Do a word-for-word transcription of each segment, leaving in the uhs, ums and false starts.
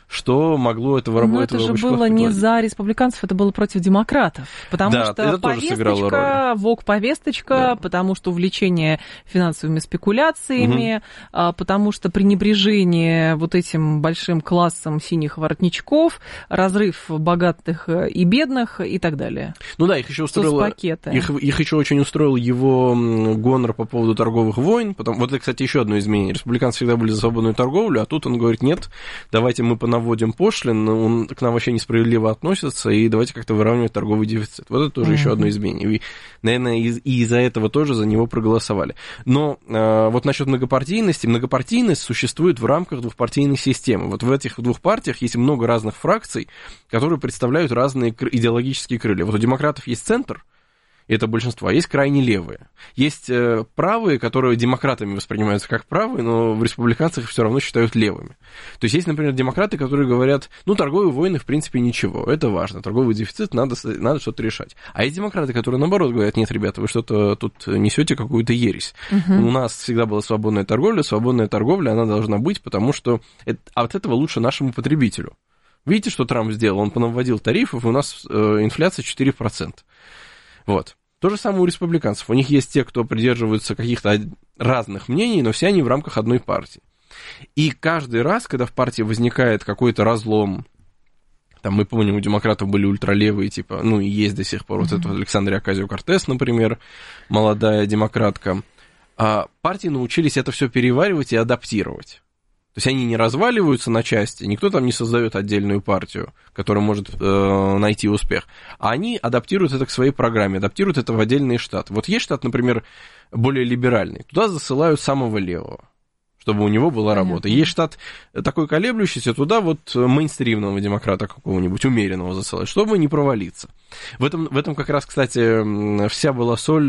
что могло этого работать. Но это же было не за республиканцев, это было против демократов. Потому да, что повесточка, ВОК-повесточка, да. потому что увлечение финансовыми спекуляциями, угу. потому что пренебрежение вот этим большим классом синих воротничков, разрыв богатых и бедных и так далее. Ну да, их еще устроило, их, их еще очень устроил его гонор по поводу торговых войн. Потом, вот это, кстати, еще одно изменение. Республиканцы всегда были за свободную торговлю, а тут он говорит, нет, давайте мы понаводим пошлин, он к нам вообще несправедливо относится, и давайте как-то выравнивать торговый дефицит. Вот это тоже mm-hmm. еще одно изменение. И, наверное, и, и из-за этого тоже за него проголосовали. Но э, вот насчет многопартийности, многопартийность существует в рамках двухпартийной системы. Вот в этих двух партиях есть много разных фракций, которые представляют разные идеологические крылья. Вот у демократов есть центр, это большинство, а есть крайне левые. Есть э, правые, которые демократами воспринимаются как правые, но в республиканцах их все равно считают левыми. То есть есть, например, демократы, которые говорят, ну, торговые войны, в принципе, ничего, это важно, торговый дефицит, надо, надо что-то решать. А есть демократы, которые, наоборот, говорят, нет, ребята, вы что-то тут несете какую-то ересь. Uh-huh. У нас всегда была свободная торговля, свободная торговля, она должна быть, потому что это, от этого лучше нашему потребителю. Видите, что Трамп сделал? Он понаводил тарифов, и у нас э, инфляция четыре процента. Вот. То же самое у республиканцев. У них есть те, кто придерживаются каких-то разных мнений, но все они в рамках одной партии. И каждый раз, когда в партии возникает какой-то разлом, там, мы помним, у демократов были ультралевые, типа, ну, и есть до сих пор, mm-hmm. вот это Александра Оказио-Кортес, например, молодая демократка, а партии научились это все переваривать и адаптировать. То есть они не разваливаются на части, никто там не создает отдельную партию, которая может э, найти успех, а они адаптируют это к своей программе, адаптируют это в отдельные штаты. Вот есть штат, например, более либеральный, туда засылают самого левого, чтобы у него была Понятно. Работа. Есть штат такой колеблющийся, туда вот мейнстримного демократа какого-нибудь, умеренного засылают, чтобы не провалиться. В этом, в этом как раз, кстати, вся была соль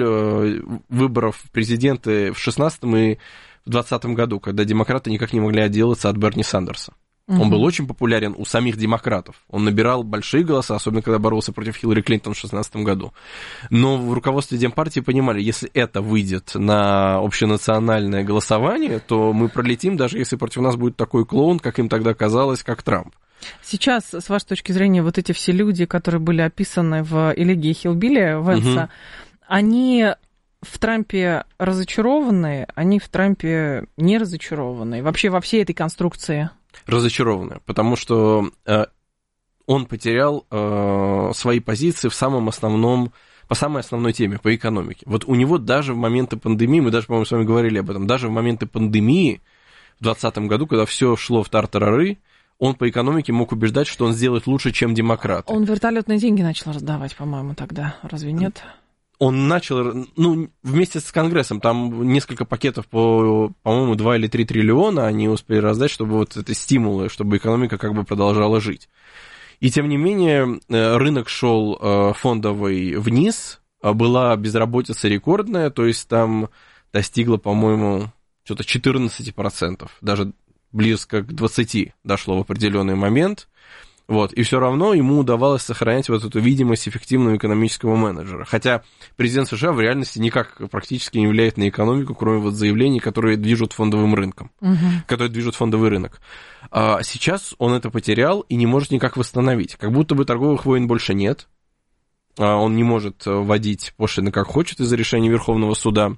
выборов президента в шестнадцатом и в двадцатом году, когда демократы никак не могли отделаться от Берни Сандерса. Uh-huh. Он был очень популярен у самих демократов. Он набирал большие голоса, особенно когда боролся против Хиллари Клинтон в шестнадцатом году. Но в руководстве Демпартии понимали, если это выйдет на общенациональное голосование, то мы пролетим, даже если против нас будет такой клоун, как им тогда казалось, как Трамп. Сейчас, с вашей точки зрения, вот эти все люди, которые были описаны в «Элегии Хиллбилли» Венса, uh-huh. они... в Трампе разочарованные, они в Трампе не разочарованные. Вообще во всей этой конструкции. Разочарованные, потому что э, он потерял э, свои позиции в самом основном, по самой основной теме, по экономике. Вот у него даже в моменты пандемии, мы даже, по-моему, с вами говорили об этом, даже в моменты пандемии в двадцатом году, когда все шло в тартарары, он по экономике мог убеждать, что он сделает лучше, чем демократы. Он вертолетные деньги начал раздавать, по-моему, тогда. Разве нет? Он начал, ну, вместе с Конгрессом, там несколько пакетов по, по-моему, два или три триллиона они успели раздать, чтобы вот это стимулы, чтобы экономика как бы продолжала жить. И тем не менее, рынок шел фондовый вниз, была безработица рекордная, то есть там достигла, по-моему, что-то четырнадцать процентов, даже близко к двадцати процентам дошло в определенный момент. Вот, и все равно ему удавалось сохранять вот эту видимость эффективного экономического менеджера. Хотя президент США в реальности никак практически не влияет на экономику, кроме вот заявлений, которые движут фондовым рынком, угу. которые движут фондовый рынок. А сейчас он это потерял и не может никак восстановить. Как будто бы торговых войн больше нет. Он не может вводить пошлины как хочет из-за решения Верховного суда.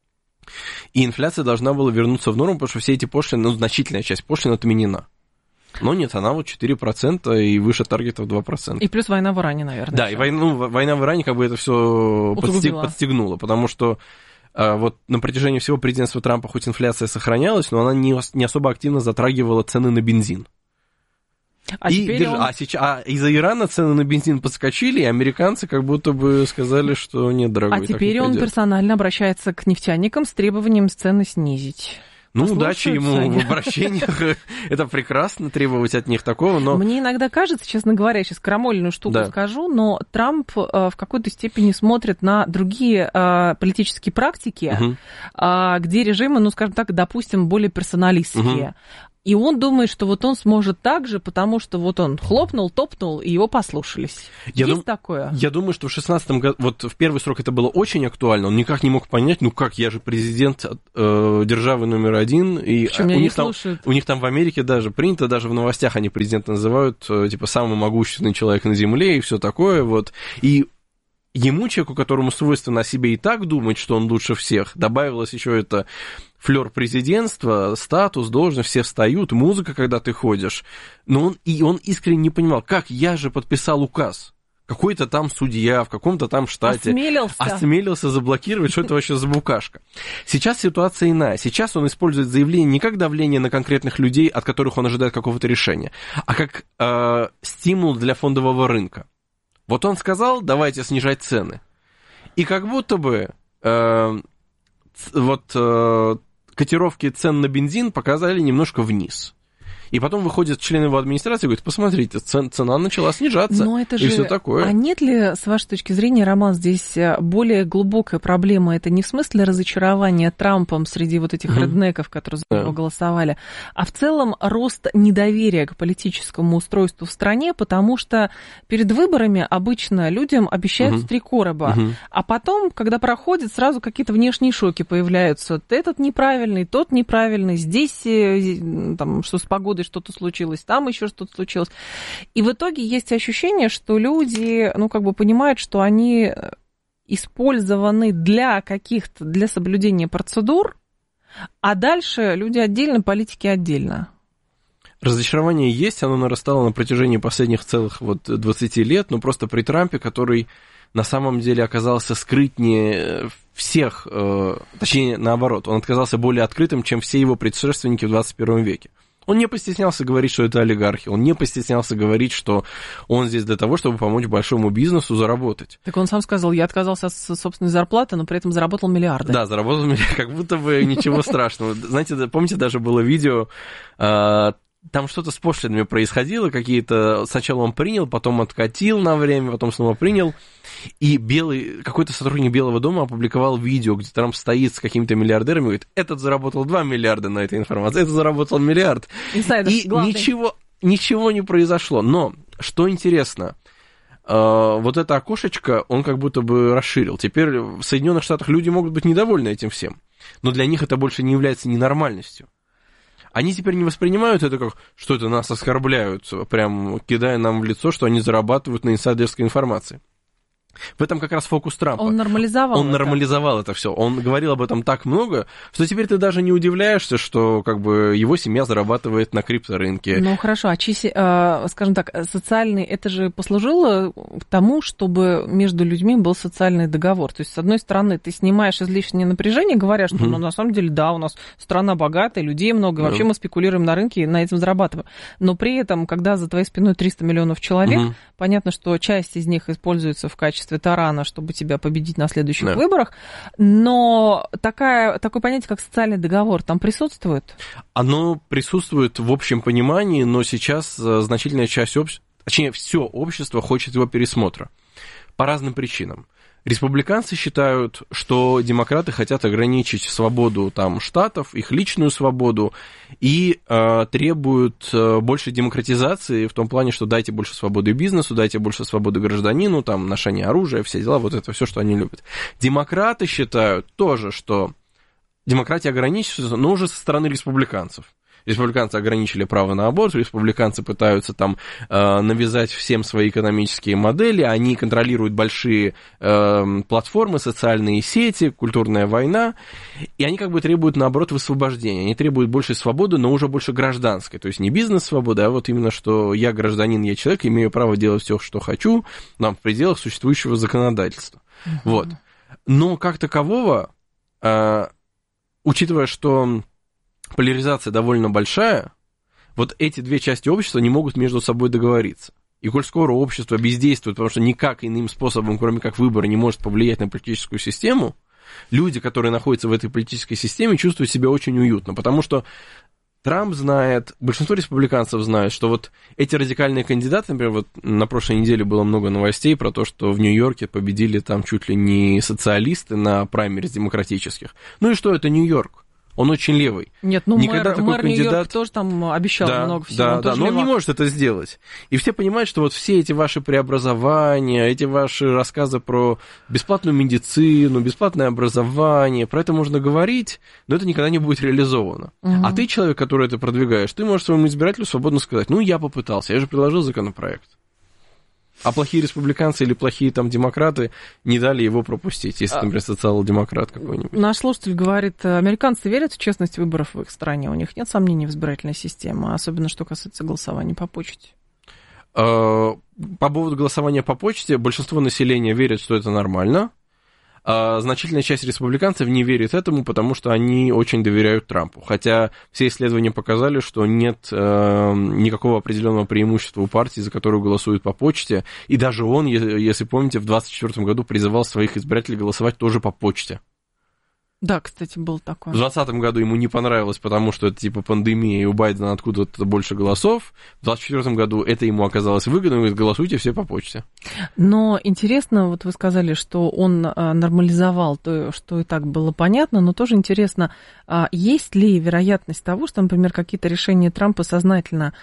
И инфляция должна была вернуться в норму, потому что все эти пошлины, ну, значительная часть пошлин отменена. Но нет, она вот четыре процента и выше таргета в два процента. И плюс война в Иране, наверное. Да, еще. И война, ну, война в Иране как бы это все подстег, подстегнула, потому что а, вот на протяжении всего президентства Трампа хоть инфляция сохранялась, но она не, не особо активно затрагивала цены на бензин. А, и, теперь держ... он... а, сейчас... а из-за Ирана цены на бензин подскочили, и американцы как будто бы сказали, что нет, дорогой, а теперь он персонально обращается к нефтяникам с требованием цены снизить. Ну, удачи ему в обращениях. Это прекрасно, требовать от них такого, но... Мне иногда кажется, честно говоря, сейчас крамольную штуку да. скажу, но Трамп в какой-то степени смотрит на другие политические практики, угу. где режимы, ну, скажем так, допустим, более персоналистские. Угу. И он думает, что вот он сможет так же, потому что вот он хлопнул, топнул, и его послушались. Я Есть дум... такое? Я думаю, что в шестнадцатом году, вот в первый срок это было очень актуально, он никак не мог понять, ну как, я же президент э, державы номер один, и Почему у меня них, не там, у них там в Америке даже принято, даже в новостях они президента называют, э, типа, самый могущественный человек на земле, и все такое, вот, и ему, человеку, которому свойственно о себе и так думать, что он лучше всех, добавилось еще это флёр президентства, статус, должность, все встают, музыка, когда ты ходишь. Но он, и он искренне не понимал, как я же подписал указ. Какой-то там судья в каком-то там штате осмелился, осмелился заблокировать, что это вообще за букашка. Сейчас ситуация иная. Сейчас он использует заявление не как давление на конкретных людей, от которых он ожидает какого-то решения, а как э, стимул для фондового рынка. Вот он сказал, давайте снижать цены. И как будто бы э, вот э, котировки цен на бензин показали немножко вниз. И потом выходят члены его администрации и говорят, посмотрите, цена начала снижаться, но это и же... все такое. А нет ли, с вашей точки зрения, Роман, здесь более глубокая проблема? Это не в смысле разочарования Трампом среди вот этих mm-hmm. реднеков, которые за него да. голосовали, а в целом рост недоверия к политическому устройству в стране, потому что перед выборами обычно людям обещают mm-hmm. три короба, mm-hmm. а потом, когда проходит, сразу какие-то внешние шоки появляются. Этот неправильный, тот неправильный, здесь там, что с погодой что-то случилось, там еще что-то случилось. И в итоге есть ощущение, что люди, ну, как бы понимают, что они использованы для каких-то, для соблюдения процедур, а дальше люди отдельно, политики отдельно. Разочарование есть, оно нарастало на протяжении последних целых вот двадцати лет, но просто при Трампе, который на самом деле оказался скрытнее всех, точнее, наоборот, он оказался более открытым, чем все его предшественники в двадцать первом веке. Он не постеснялся говорить, что это олигархи, он не постеснялся говорить, что он здесь для того, чтобы помочь большому бизнесу заработать. Так он сам сказал, я отказался от собственной зарплаты, но при этом заработал миллиарды. Да, заработал миллиарды, как будто бы ничего страшного. Знаете, помните, даже было видео, там что-то с пошлинами происходило, какие-то, сначала он принял, потом откатил на время, потом снова принял, и белый, какой-то сотрудник Белого дома опубликовал видео, где Трамп стоит с какими-то миллиардерами и говорит, этот заработал два миллиарда на этой информации, этот заработал миллиард. Инсайдер, и ничего, ничего не произошло. Но, что интересно, вот это окошечко он как будто бы расширил. Теперь в Соединенных Штатах люди могут быть недовольны этим всем, но для них это больше не является ненормальностью. Они теперь не воспринимают это как, что это нас оскорбляют, прям кидая нам в лицо, что они зарабатывают на инсайдерской информации. В этом как раз фокус Трампа. Он нормализовал Он это. нормализовал это все. Он говорил об этом так много, что теперь ты даже не удивляешься, что как бы его семья зарабатывает на крипторынке. Ну хорошо, а чиси, э, скажем так, социальный, это же послужило к тому, чтобы между людьми был социальный договор. То есть, с одной стороны, ты снимаешь излишнее напряжение, говоря, что mm-hmm. ну, на самом деле, да, у нас страна богатая, людей много, вообще mm-hmm. мы спекулируем на рынке и на этом зарабатываем. Но при этом, когда за твоей спиной триста миллионов человек, mm-hmm. понятно, что часть из них используется в качестве тарана, чтобы тебя победить на следующих да. выборах, но такая, такое понятие, как социальный договор, там присутствует? Оно присутствует в общем понимании, но сейчас значительная часть общества, точнее, все общество хочет его пересмотра по разным причинам. Республиканцы считают, что демократы хотят ограничить свободу там, штатов, их личную свободу, и э, требуют э, больше демократизации в том плане, что дайте больше свободы бизнесу, дайте больше свободы гражданину, там, ношение оружия, все дела, вот это все, что они любят. Демократы считают тоже, что демократия ограничивается, но уже со стороны республиканцев. Республиканцы ограничили право на аборт, республиканцы пытаются там э, навязать всем свои экономические модели, они контролируют большие э, платформы, социальные сети, культурная война, и они как бы требуют, наоборот, высвобождения, они требуют большей свободы, но уже больше гражданской, то есть не бизнес-свобода, а вот именно, что я гражданин, я человек, имею право делать все, что хочу, но в пределах существующего законодательства. Uh-huh. Вот. Но как такового, э, учитывая, что поляризация довольно большая, вот эти две части общества не могут между собой договориться. И коль скоро общество бездействует, потому что никак иным способом, кроме как выбора, не может повлиять на политическую систему, люди, которые находятся в этой политической системе, чувствуют себя очень уютно, потому что Трамп знает, большинство республиканцев знает, что вот эти радикальные кандидаты, например, вот на прошлой неделе было много новостей про то, что в Нью-Йорке победили там чуть ли не социалисты на праймерис демократических. Ну и что, это Нью-Йорк. Он очень левый. Нет, ну Никогда мэр, такой мэр кандидат... Нью-Йорка тоже там обещал да, много всего. Да, он да, но он не может это сделать. И все понимают, что вот все эти ваши преобразования, эти ваши рассказы про бесплатную медицину, бесплатное образование, про это можно говорить, но это никогда не будет реализовано. Угу. А ты, человек, который это продвигаешь, ты можешь своему избирателю свободно сказать, ну, я попытался, я же предложил законопроект. А плохие республиканцы или плохие там демократы не дали его пропустить, если, например, социал-демократ какой-нибудь. Наш слушатель говорит, американцы верят в честность выборов в их стране, у них нет сомнений в избирательной системе, особенно что касается голосования по почте. По поводу голосования по почте, большинство населения верит, что это нормально. А значительная часть республиканцев не верит этому, потому что они очень доверяют Трампу. Хотя все исследования показали, что нет э, никакого определенного преимущества у партии, за которую голосуют по почте. И даже он, если помните, в двадцать четвёртом году призывал своих избирателей голосовать тоже по почте. Да, кстати, был такой. В двадцатом году ему не понравилось, потому что это типа пандемия, и у Байдена откуда-то больше голосов. В двадцать четвёртом году это ему оказалось выгодно, и говорит, голосуйте все по почте. Но интересно, вот вы сказали, что он нормализовал то, что и так было понятно, но тоже интересно, есть ли вероятность того, что, например, какие-то решения Трампа сознательно...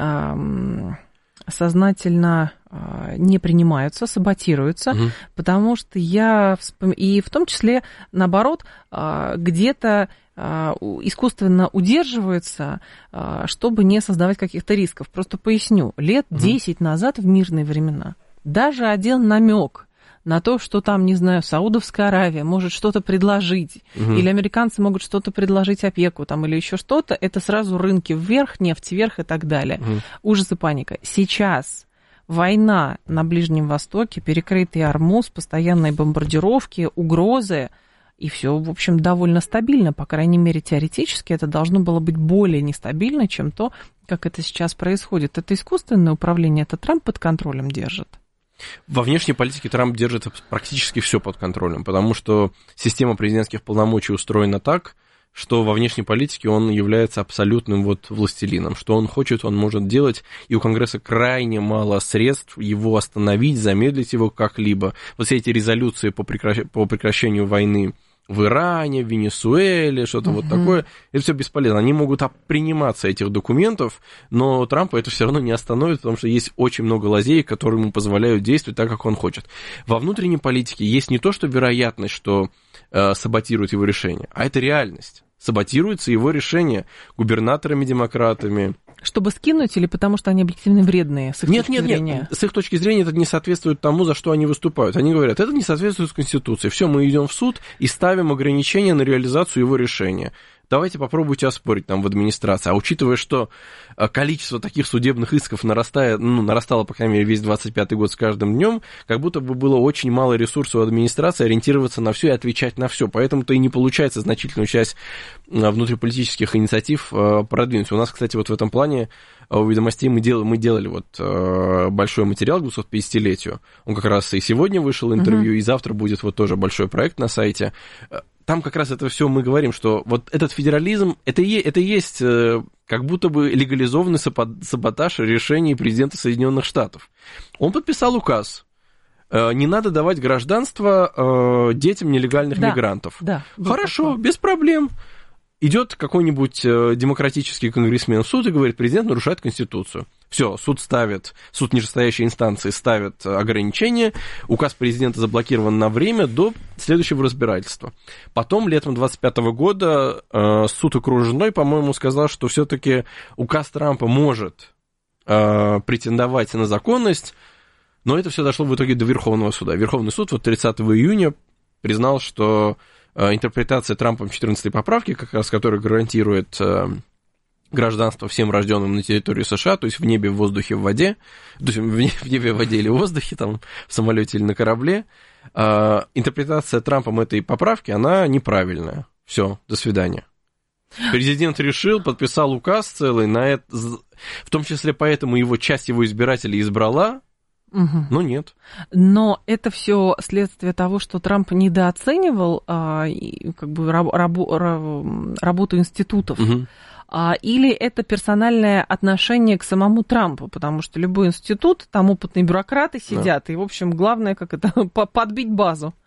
сознательно не принимаются, саботируются, угу. потому что я, вспом... и в том числе, наоборот, где-то искусственно удерживаются, чтобы не создавать каких-то рисков. Просто поясню, лет угу. десять назад в мирные времена даже один намек на то, что там, не знаю, Саудовская Аравия может что-то предложить, угу. или американцы могут что-то предложить ОПЕКу, там, или еще что-то, это сразу рынки вверх, нефть вверх и так далее. Угу. Ужас и паника. Сейчас война на Ближнем Востоке, перекрытый Ормуз, постоянные бомбардировки, угрозы, и все, в общем, довольно стабильно, по крайней мере, теоретически это должно было быть более нестабильно, чем то, как это сейчас происходит. Это искусственное управление, это Трамп под контролем держит. Во внешней политике Трамп держит практически все под контролем, потому что система президентских полномочий устроена так, что во внешней политике он является абсолютным вот властелином. Что он хочет, он может делать, и у Конгресса крайне мало средств его остановить, замедлить его как-либо. Вот все эти резолюции по, прекращ... по прекращению войны в Иране, в Венесуэле, что-то uh-huh. вот такое, это все бесполезно. Они могут приниматься этих документов, но Трампа это все равно не остановит, потому что есть очень много лазеек, которые ему позволяют действовать так, как он хочет. Во внутренней политике есть не то, что вероятность, что э, саботируют его решение, а это реальность. Саботируется его решение губернаторами-демократами. Чтобы скинуть или потому что они объективно вредные с их нет, точки нет, зрения? Нет, с их точки зрения это не соответствует тому, за что они выступают. Они говорят, это не соответствует Конституции. Все, мы идем в суд и ставим ограничения на реализацию его решения. Давайте попробуйте оспорить там в администрации. А учитывая, что количество таких судебных исков нарастает, ну, нарастало, по крайней мере, весь двадцать пятый год с каждым днем, как будто бы было очень мало ресурсов у администрации ориентироваться на все и отвечать на все. Поэтому-то и не получается значительную часть внутриполитических инициатив продвинуть. У нас, кстати, вот в этом плане у «Ведомостей» мы делали, мы делали вот большой материал к двухсотпятидесятилетию. Он как раз и сегодня вышел интервью, uh-huh. и завтра будет вот тоже большой проект на сайте. Там как раз это все мы говорим, что вот этот федерализм, это и, это и есть как будто бы легализованный саботаж решений президента Соединенных Штатов. Он подписал указ. Не надо давать гражданство детям нелегальных да, мигрантов. Да, хорошо, такое. Без проблем. Идет какой-нибудь демократический конгрессмен в суд и говорит, президент нарушает Конституцию. Все, суд ставит, суд нижестоящей инстанции ставит ограничения, указ президента заблокирован на время до следующего разбирательства. Потом, летом двадцать пятого года, суд окружной, по-моему, сказал, что все-таки указ Трампа может претендовать на законность, но это все дошло в итоге до Верховного суда. Верховный суд вот тридцатого июня признал, что интерпретация Трампом четырнадцатой поправки, как раз которая гарантирует гражданство всем рожденным на территории США, то есть в небе, в воздухе, в воде, то есть в небе, в воде или в воздухе, там, в самолете или на корабле, интерпретация Трампом этой поправки, она неправильная. Все, до свидания. Президент решил, подписал указ целый, на это, в том числе поэтому его часть его избирателей избрала, Угу. Но нет. Но это все следствие того, что Трамп недооценивал а, как бы, раб, рабу, раб, работу институтов. Угу. А, или это персональное отношение к самому Трампу, потому что любой институт, там опытные бюрократы сидят, да. И, в общем, главное, как это, подбить базу.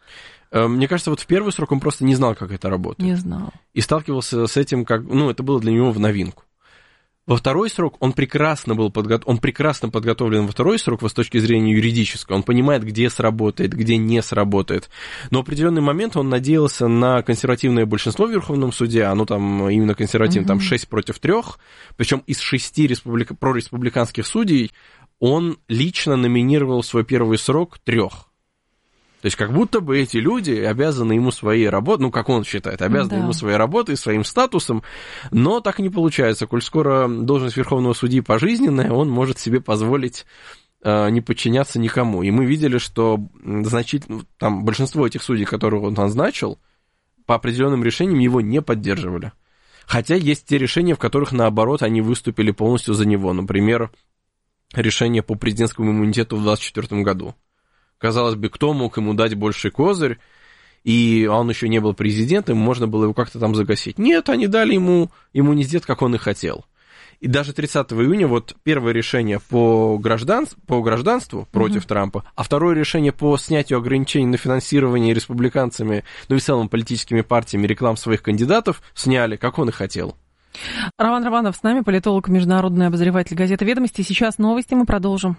Мне кажется, вот в первый срок он просто не знал, как это работает. Не знал. И сталкивался с этим, как, ну, это было для него в новинку. Во второй срок он прекрасно был подго... он прекрасно подготовлен во второй срок с точки зрения юридической. Он понимает, где сработает, где не сработает. Но в определенный момент он надеялся на консервативное большинство в Верховном суде, оно там именно консервативное, mm-hmm. там шесть против трех, причем из шести республика... прореспубликанских судей он лично номинировал в свой первый срок трех. То есть как будто бы эти люди обязаны ему своей работой, ну, как он считает, обязаны да. ему своей работой, своим статусом, но так и не получается. Коль скоро должность Верховного судьи пожизненная, он может себе позволить э, не подчиняться никому. И мы видели, что значительно, там, большинство этих судей, которых он назначил, по определенным решениям его не поддерживали. Хотя есть те решения, в которых, наоборот, они выступили полностью за него. Например, решение по президентскому иммунитету в двадцать четвёртом году. Казалось бы, кто мог ему дать больший козырь, и он еще не был президентом, можно было его как-то там загасить. Нет, они дали ему иммунитет, как он и хотел. И даже тридцатого июня вот первое решение по, граждан, по гражданству против mm-hmm. Трампа, а второе решение по снятию ограничений на финансирование республиканцами, ну и в целом политическими партиями реклам своих кандидатов сняли, как он и хотел. Роман Романов с нами, политолог, международный обозреватель газеты «Ведомости». Сейчас новости, мы продолжим.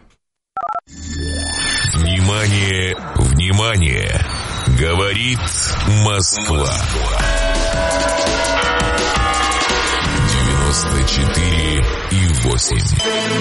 Внимание, внимание! Говорит Москва. девяносто четыре и восемь.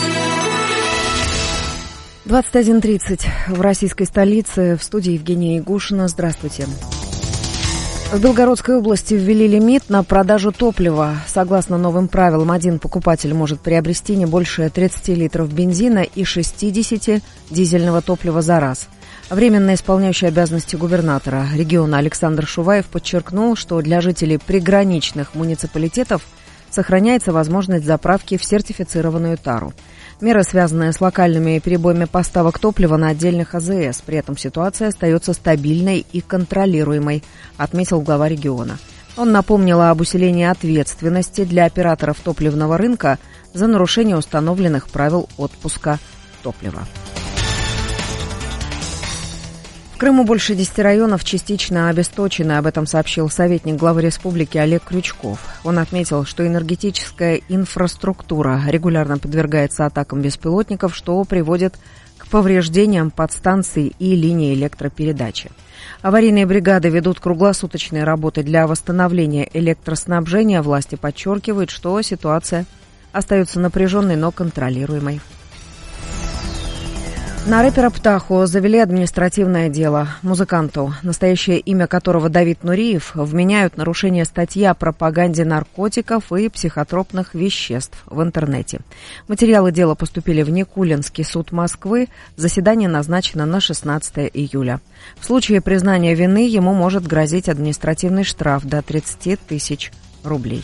двадцать один тридцать в российской столице. В студии Евгения Ягушина. Здравствуйте. В Белгородской области ввели лимит на продажу топлива. Согласно новым правилам, один покупатель может приобрести не больше тридцати литров бензина и шестидесяти дизельного топлива за раз. Временно исполняющий обязанности губернатора региона Александр Шуваев подчеркнул, что для жителей приграничных муниципалитетов сохраняется возможность заправки в сертифицированную тару. Меры, связанные с локальными перебоями поставок топлива на отдельных АЗС. При этом ситуация остается стабильной и контролируемой, отметил глава региона. Он напомнил об усилении ответственности для операторов топливного рынка за нарушение установленных правил отпуска топлива. В Крыму больше десяти районов частично обесточены, об этом сообщил советник главы республики Олег Крючков. Он отметил, что энергетическая инфраструктура регулярно подвергается атакам беспилотников, что приводит к повреждениям подстанций и линии электропередачи. Аварийные бригады ведут круглосуточные работы для восстановления электроснабжения. Власти подчеркивают, что ситуация остается напряженной, но контролируемой. На рэпера Птаху завели административное дело. Музыканту, настоящее имя которого Давид Нуриев, вменяют нарушение статьи о пропаганде наркотиков и психотропных веществ в интернете. Материалы дела поступили в Никулинский суд Москвы. Заседание назначено на шестнадцатое июля. В случае признания вины ему может грозить административный штраф до тридцати тысяч рублей.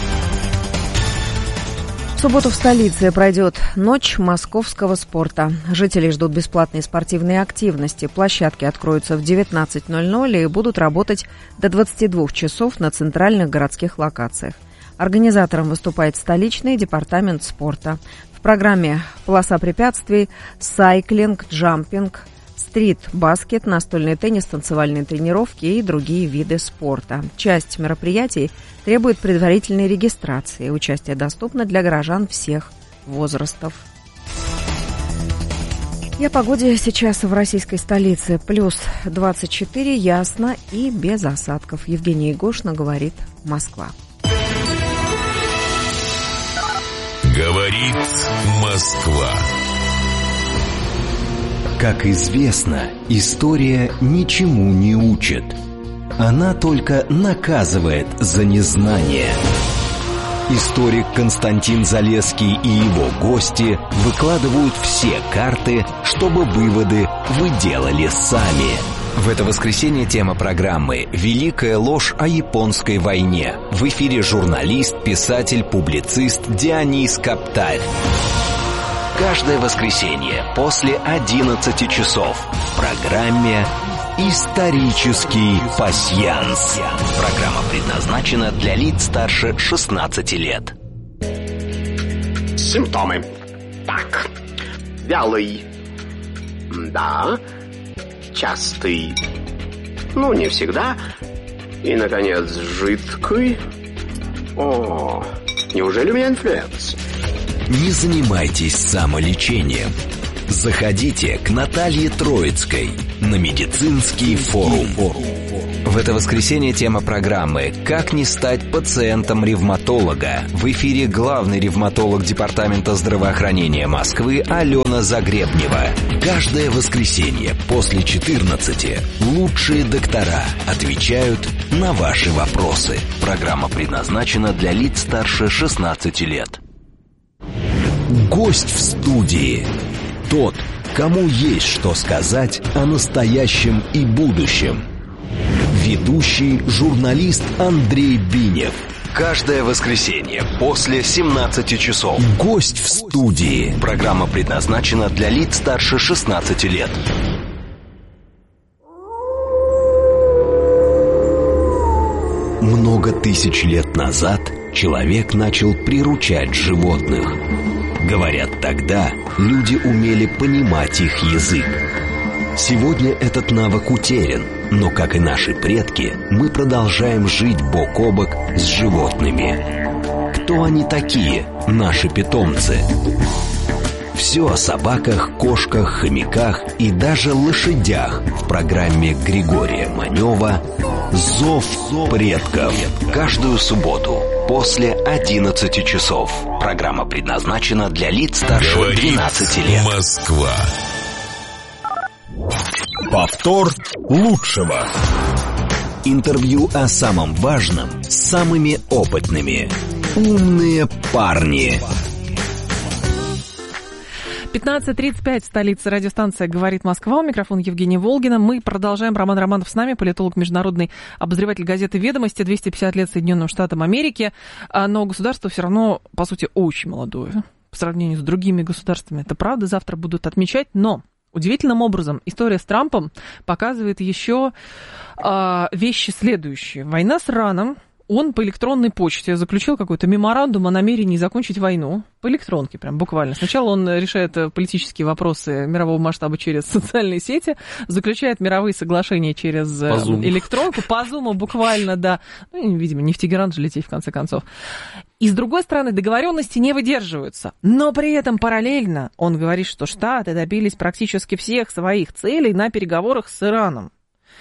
В субботу в столице пройдет ночь московского спорта. Жители ждут бесплатные спортивные активности. Площадки откроются в девятнадцать ноль ноль и будут работать до двадцати двух часов на центральных городских локациях. Организатором выступает столичный департамент спорта. В программе полоса препятствий, сайклинг, джампинг, стрит-баскет, настольный теннис, танцевальные тренировки и другие виды спорта. Часть мероприятий требует предварительной регистрации. Участие доступно для горожан всех возрастов. И о погоде сейчас в российской столице. Плюс двадцать четыре, ясно и без осадков. Евгения Ягушина, говорит Москва. Говорит Москва. Как известно, история ничему не учит. Она только наказывает за незнание. Историк Константин Залесский и его гости выкладывают все карты, чтобы выводы вы делали сами. В это воскресенье тема программы «Великая ложь о японской войне». В эфире журналист, писатель, публицист Дионис Каптарь. Каждое воскресенье после одиннадцати часов в программе «Исторический пасьянс». Программа предназначена для лиц старше шестнадцати лет. Симптомы. Так, вялый. Да. Частый. Ну, не всегда. И, наконец, жидкий. О, неужели у меня инфлюенс? Не занимайтесь самолечением. Заходите к Наталье Троицкой на медицинский форум. В это воскресенье тема программы «Как не стать пациентом ревматолога». В эфире главный ревматолог Департамента здравоохранения Москвы Алена Загребнева. Каждое воскресенье после четырнадцати лучшие доктора отвечают на ваши вопросы. Программа предназначена для лиц старше шестнадцати лет. Гость в студии. Тот, кому есть что сказать о настоящем и будущем. Ведущий журналист Андрей Бинев. Каждое воскресенье после семнадцати часов. Гость в студии. Программа предназначена для лиц старше шестнадцати лет. Много тысяч лет назад человек начал приручать животных. Говорят, тогда люди умели понимать их язык. Сегодня этот навык утерян, но, как и наши предки, мы продолжаем жить бок о бок с животными. Кто они такие, наши питомцы? Все о собаках, кошках, хомяках и даже лошадях в программе Григория Манева «Зов предков». Каждую субботу после одиннадцати часов. Программа предназначена для лиц старше двенадцати лет. Москва. Повтор лучшего. Интервью о самом важном с самыми опытными. Умные парни. пятнадцать тридцать пять, столица, радиостанция «Говорит Москва». У микрофона Евгения Волгина. Мы продолжаем. Роман Романов с нами, политолог, международный обозреватель газеты «Ведомости». двести пятьдесят лет Соединенным Штатам Америки. Но государство все равно, по сути, очень молодое. По сравнению с другими государствами. Это правда, завтра будут отмечать. Но удивительным образом история с Трампом показывает еще э, вещи следующие. Война с Ираном. Он по электронной почте заключил какой-то меморандум о намерении закончить войну. По электронке прям буквально. Сначала он решает политические вопросы мирового масштаба через социальные сети, заключает мировые соглашения через по электронку. По Зуму буквально, да. Ну, видимо, не в Тегеран же лететь в конце концов. И с другой стороны, договоренности не выдерживаются. Но при этом параллельно он говорит, что Штаты добились практически всех своих целей на переговорах с Ираном.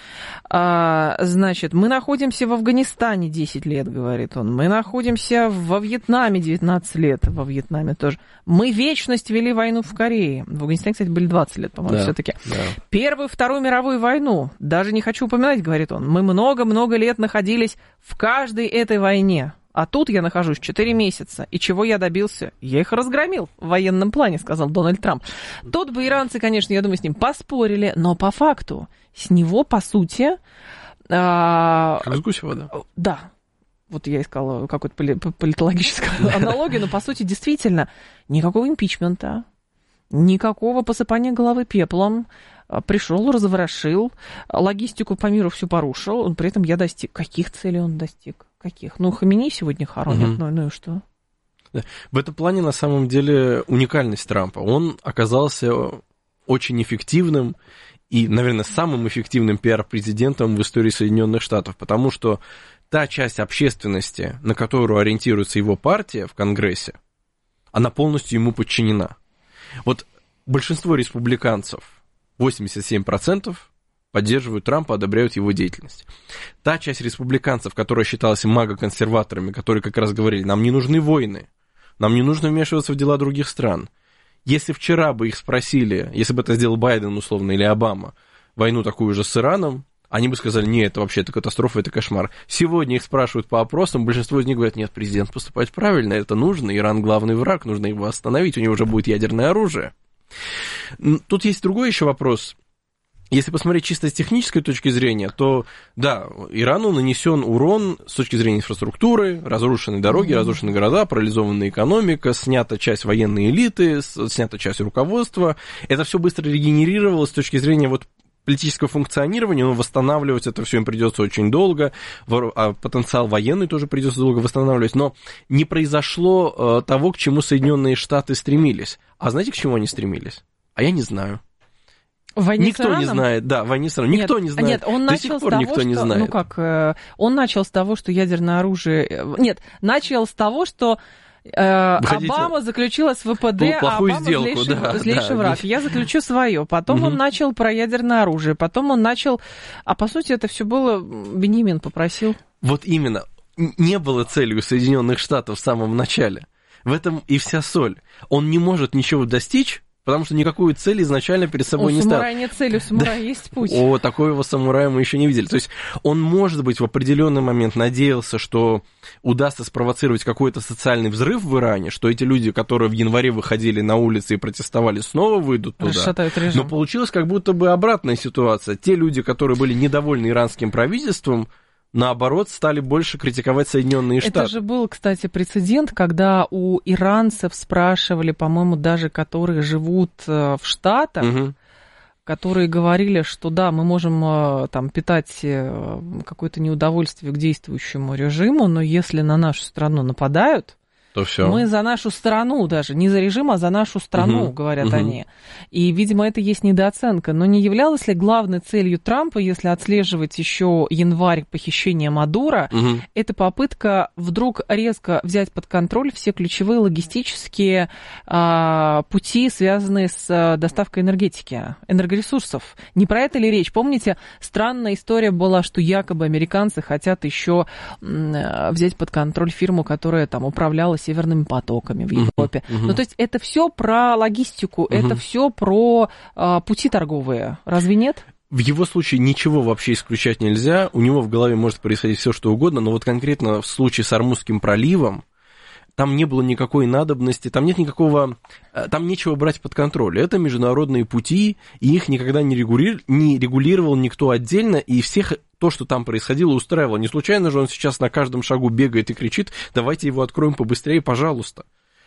А, значит, мы находимся в Афганистане десять лет, говорит он. Мы находимся во Вьетнаме девятнадцать лет. Во Вьетнаме тоже. Мы вечность вели войну в Корее. В Афганистане, кстати, были двадцать лет, по-моему, да, все-таки. Да. Первую, Вторую мировую войну. Даже не хочу упоминать, говорит он. Мы много-много лет находились в каждой этой войне. А тут я нахожусь четыре месяца. И чего я добился? Я их разгромил в военном плане, сказал Дональд Трамп. Тут бы иранцы, конечно, я думаю, с ним поспорили, но по факту с него, по сути... А... Как с гуся вода. Да. Вот я искала какую-то политологическую аналогию, но, по сути, действительно, никакого импичмента, никакого посыпания головы пеплом. Пришел, разворошил, логистику по миру всю порушил, при этом я достиг. Каких целей он достиг? Каких? Ну, Хаминеи сегодня хоронят, угу. ну, ну и что? Да. В этом плане, на самом деле, уникальность Трампа. Он оказался очень эффективным и, наверное, самым эффективным пиар-президентом в истории Соединенных Штатов, потому что та часть общественности, на которую ориентируется его партия в Конгрессе, она полностью ему подчинена. Вот большинство республиканцев, восемьдесят семь процентов, поддерживают Трампа, одобряют его деятельность. Та часть республиканцев, которая считалась мага-консерваторами, которые как раз говорили, нам не нужны войны, нам не нужно вмешиваться в дела других стран. Если вчера бы их спросили, если бы это сделал Байден, условно, или Обама, войну такую же с Ираном, они бы сказали, нет, это вообще это катастрофа, это кошмар. Сегодня их спрашивают по опросам, большинство из них говорят, нет, президент поступает правильно, это нужно, Иран главный враг, нужно его остановить, у него уже будет ядерное оружие. Тут есть другой еще вопрос. Если посмотреть чисто с технической точки зрения, то, да, Ирану нанесен урон с точки зрения инфраструктуры, разрушены дороги, mm-hmm. разрушены города, парализованная экономика, снята часть военной элиты, снята часть руководства. Это все быстро регенерировалось с точки зрения вот политического функционирования, но восстанавливать это все им придется очень долго, а потенциал военный тоже придется долго восстанавливать, но не произошло того, к чему Соединенные Штаты стремились. А знаете, к чему они стремились? А я не знаю. В войне никто с Ираном? не знает, да, в войне с Ираном. Никто нет, не знает. Нет, он До начал сих пор с того, никто что, не знает. Ну как, он начал с того, что ядерное оружие... Нет, начал с того, что Обама заключила с ВПД, а Обама сделку, злейший, да, злейший да, враг. Я заключу свое. Потом угу. он начал про ядерное оружие. Потом он начал... А по сути это все было... Беньямин попросил. Вот именно. Не было целью Соединенных Штатов в самом начале. В этом и вся соль. Он не может ничего достичь, потому что никакую цель изначально перед собой у не ставил. У самурая нет цели, у самурая да. есть путь. О, такого самурая мы еще не видели. То есть он, может быть, в определенный момент надеялся, что удастся спровоцировать какой-то социальный взрыв в Иране, что эти люди, которые в январе выходили на улицы и протестовали, снова выйдут туда. Расшатают режим. Но получилась как будто бы обратная ситуация. Те люди, которые были недовольны иранским правительством, наоборот, стали больше критиковать Соединенные Штаты. Это же был, кстати, прецедент, когда у иранцев спрашивали, по-моему, даже которые живут в Штатах, угу. которые говорили, что да, мы можем там питать какое-то неудовольствие к действующему режиму, но если на нашу страну нападают, то все. Мы за нашу страну даже, не за режим, а за нашу страну, угу, говорят угу. они. И, видимо, это есть недооценка. Но не являлась ли главной целью Трампа, если отслеживать еще январь похищения Мадуро, угу. это попытка вдруг резко взять под контроль все ключевые логистические а, пути, связанные с доставкой энергетики, энергоресурсов? Не про это ли речь? Помните, странная история была, что якобы американцы хотят еще м, взять под контроль фирму, которая там управляла северными потоками в Европе. Uh-huh, uh-huh. Ну, то есть это все про логистику, uh-huh. это все про а, пути торговые. Разве нет? В его случае ничего вообще исключать нельзя. У него в голове может происходить все, что угодно, но вот конкретно в случае с Ормузским проливом там не было никакой надобности, там нет никакого, там нечего брать под контроль. Это международные пути, и их никогда не, регули... не регулировал никто отдельно, и всех то, что там происходило, устраивало. Не случайно же он сейчас на каждом шагу бегает и кричит: давайте его откроем побыстрее, пожалуйста.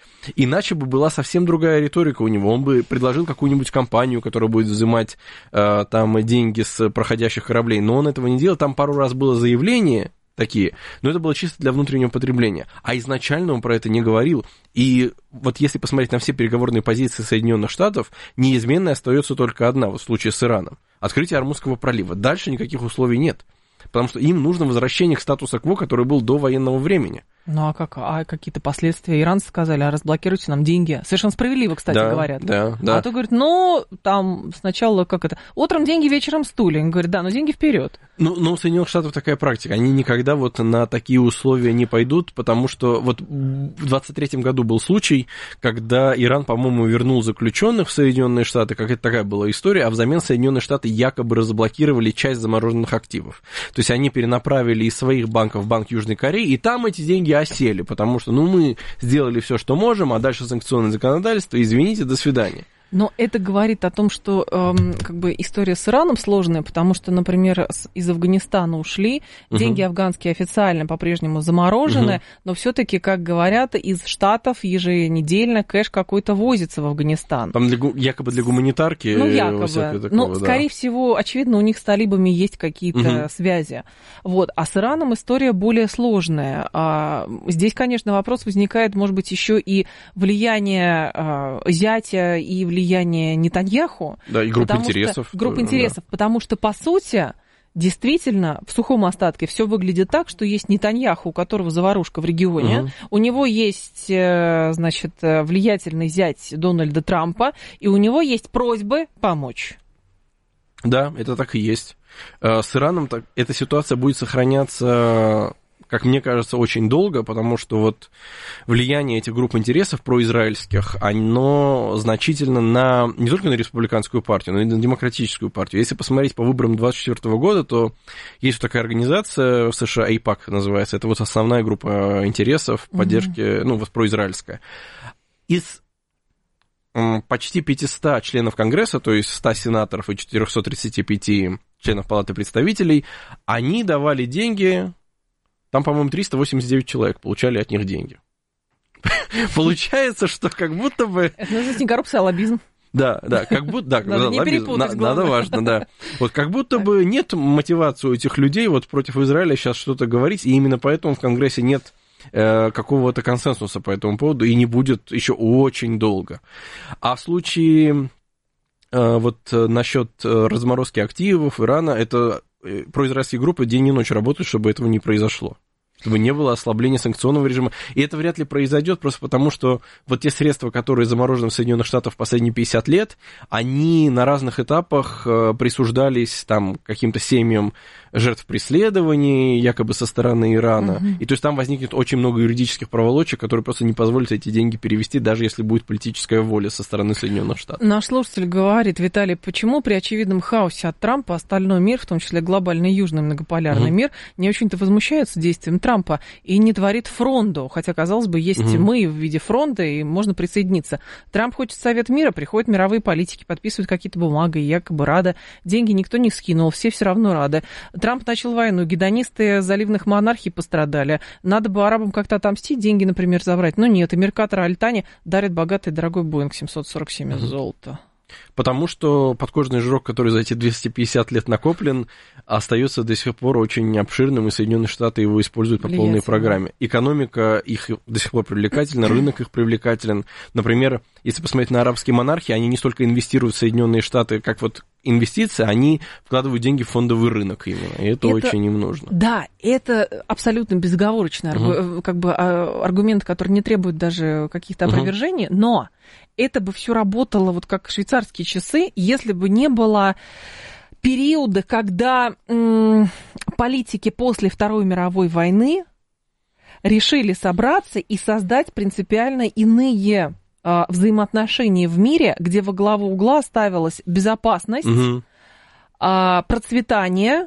Иначе бы была совсем другая риторика у него. Он бы предложил какую-нибудь компанию, которая будет взимать э, там деньги с проходящих кораблей, но он этого не делал. Там пару раз было заявление такие, но это было чисто для внутреннего потребления. А изначально он про это не говорил. И вот если посмотреть на все переговорные позиции Соединенных Штатов, неизменной остается только одна, вот в случае с Ираном. Открытие Ормузского пролива. Дальше никаких условий нет. Потому что им нужно возвращение к статусу-кво, который был до военного времени. Ну а как? А какие-то последствия? Иранцы сказали: а разблокируйте нам деньги. Совершенно справедливо, кстати, да, говорят. Да, да. А то говорят: ну, там сначала как это? Утром деньги, вечером стулья. Они говорят: да, но деньги вперед. Ну, но у Соединенных Штатов такая практика. Они никогда вот на такие условия не пойдут, потому что вот в двадцать третьем году был случай, когда Иран, по-моему, вернул заключенных в Соединенные Штаты, как это такая была история, а взамен Соединенные Штаты якобы разблокировали часть замороженных активов. То есть они перенаправили из своих банков в Банк Южной Кореи, и там эти деньги осели, потому что, ну, мы сделали все, что можем, а дальше санкционное законодательство, извините, до свидания. Но это говорит о том, что эм, как бы история с Ираном сложная, потому что, например, из Афганистана ушли, uh-huh. деньги афганские официально по-прежнему заморожены, uh-huh. но все-таки, как говорят, из Штатов еженедельно кэш какой-то возится в Афганистан. Там для, якобы для гуманитарки? Ну, якобы. Такого, ну, да. Скорее всего, очевидно, у них с талибами есть какие-то uh-huh. связи. Вот. А с Ираном история более сложная. А здесь, конечно, вопрос возникает, может быть, еще и влияние а, зятя и влияние влияние Нетаньяху. Да, и группа интересов. Что, группа интересов, да. Потому что, по сути, действительно, в сухом остатке все выглядит так, что есть Нетаньяху, у которого заварушка в регионе, угу. у него есть, значит, влиятельный зять Дональда Трампа, и у него есть просьбы помочь. Да, это так и есть. С Ираном так, эта ситуация будет сохраняться, как мне кажется, очень долго, потому что вот влияние этих групп интересов произраильских, оно значительно на, не только на республиканскую партию, но и на демократическую партию. Если посмотреть по выборам двадцать четвёртого года, то есть вот такая организация в США, эйпак называется, это вот основная группа интересов, поддержки, mm-hmm. ну, вот произраильская. Из почти пятьсот членов Конгресса, то есть ста сенаторов и четыреста тридцать пять членов Палаты представителей, они давали деньги. Там, по-моему, триста восемьдесят девять человек получали от них деньги. Получается, что как будто бы... Это называется не коррупция, а лоббизм. Да, да, как будто... Да, надо не перепутать, надо важно, да. Вот как будто бы нет мотивации у этих людей вот против Израиля сейчас что-то говорить, и именно поэтому в Конгрессе нет э, какого-то консенсуса по этому поводу, и не будет еще очень долго. А в случае вот насчет разморозки активов Ирана, это произраильские группы день и ночь работают, чтобы этого не произошло. Чтобы не было ослабления санкционного режима. И это вряд ли произойдет, просто потому что вот те средства, которые заморожены в Соединенных Штатах в последние пятьдесят лет, они на разных этапах присуждались там каким-то семьям жертв преследований, якобы со стороны Ирана. Mm-hmm. И то есть там возникнет очень много юридических проволочек, которые просто не позволят эти деньги перевести, даже если будет политическая воля со стороны Соединенных Штатов. Наш слушатель говорит, Виталий, почему при очевидном хаосе от Трампа остальной мир, в том числе глобальный южный многополярный mm-hmm. мир, не очень-то возмущается действием Трампа и не творит фронту, хотя, казалось бы, есть mm-hmm. мы в виде фронта, и можно присоединиться. Трамп хочет Совет мира, приходят мировые политики, подписывают какие-то бумаги, якобы рада. Деньги никто не скинул, все все равно рады. Трамп начал войну, гедонисты заливных монархий пострадали. Надо бы арабам как-то отомстить, деньги, например, забрать. Но нет, и Меркатор Альтане дарит богатый дорогой Боинг семьсот сорок семь из золота. Потому что подкожный жирок, который за эти двести пятьдесят лет накоплен, остается до сих пор очень обширным, и Соединенные Штаты его используют по полной программе. Экономика их до сих пор привлекательна, рынок их привлекателен. Например, если посмотреть на арабские монархии, они не столько инвестируют в Соединенные Штаты, как вот инвестиции, они вкладывают деньги в фондовый рынок именно, и это, это очень им нужно. Да, это абсолютно безоговорочный uh-huh. как бы, аргумент, который не требует даже каких-то опровержений, uh-huh. но это бы все работало вот как швейцарские часы, если бы не было периода, когда м- политики после Второй мировой войны решили собраться и создать принципиально иные взаимоотношения в мире, где во главу угла ставилась безопасность, угу. процветание,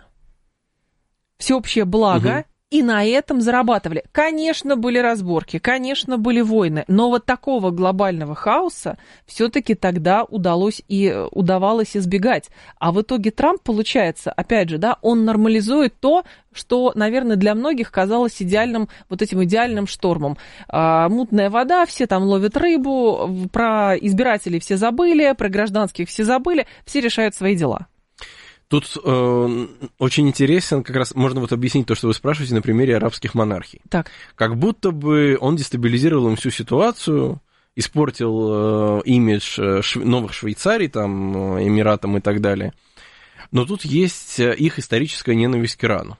всеобщее благо, угу. и на этом зарабатывали. Конечно, были разборки, конечно, были войны, но вот такого глобального хаоса все-таки тогда удалось и удавалось избегать. А в итоге Трамп, получается, опять же, да, он нормализует то, что, наверное, для многих казалось идеальным, вот этим идеальным штормом. А, мутная вода, все там ловят рыбу, про избирателей все забыли, про гражданских все забыли, все решают свои дела. Тут э, очень интересно, как раз можно вот объяснить то, что вы спрашиваете на примере арабских монархий. Так. Как будто бы он дестабилизировал им всю ситуацию, испортил э, имидж шв... новых Швейцарий, там, Эмиратам и так далее. Но тут есть их историческая ненависть к Ирану.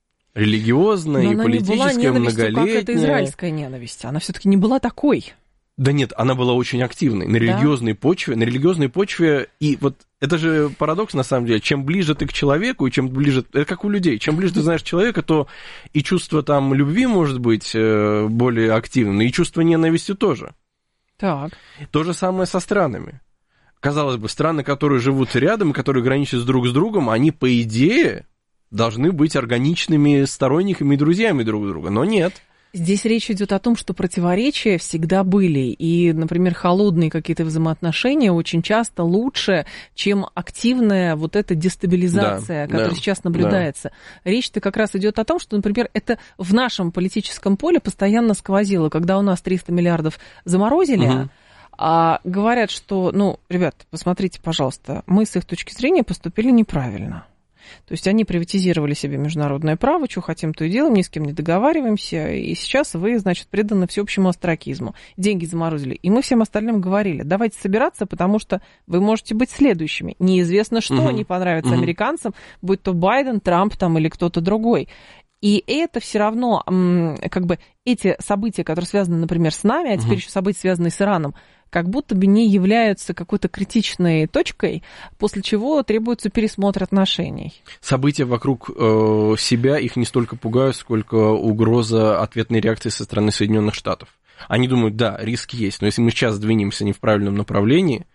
Религиозная и политическая, многолетняя. Как это израильская ненависть. Она все-таки не была такой. Да нет, она была очень активной на религиозной да? почве, на религиозной почве, и вот это же парадокс на самом деле, чем ближе ты к человеку, и чем ближе, это как у людей, чем ближе ты знаешь человека, то и чувство там любви может быть более активным, и чувство ненависти тоже. Так. То же самое со странами. Казалось бы, страны, которые живут рядом, которые граничат друг с другом, они, по идее, должны быть органичными сторонниками и друзьями друг друга, но нет. Здесь речь идет о том, что противоречия всегда были, и, например, холодные какие-то взаимоотношения очень часто лучше, чем активная вот эта дестабилизация, да, которая да, сейчас наблюдается. Да. Речь-то как раз идет о том, что, например, это в нашем политическом поле постоянно сквозило, когда у нас триста миллиардов заморозили, угу. а говорят, что, ну, ребят, посмотрите, пожалуйста, мы с их точки зрения поступили неправильно. То есть они приватизировали себе международное право, что хотим, то и делаем, ни с кем не договариваемся, и сейчас вы, значит, преданы всеобщему остракизму. Деньги заморозили. И мы всем остальным говорили, давайте собираться, потому что вы можете быть следующими. Неизвестно, что угу. не понравится угу. американцам, будь то Байден, Трамп там, или кто-то другой. И это все равно, как бы, эти события, которые связаны, например, с нами, а теперь угу. еще события, связанные с Ираном, как будто бы не являются какой-то критичной точкой, после чего требуется пересмотр отношений. События вокруг э, себя их не столько пугают, сколько угроза ответной реакции со стороны Соединенных Штатов. Они думают, да, риск есть, но если мы сейчас двинемся не в правильном направлении,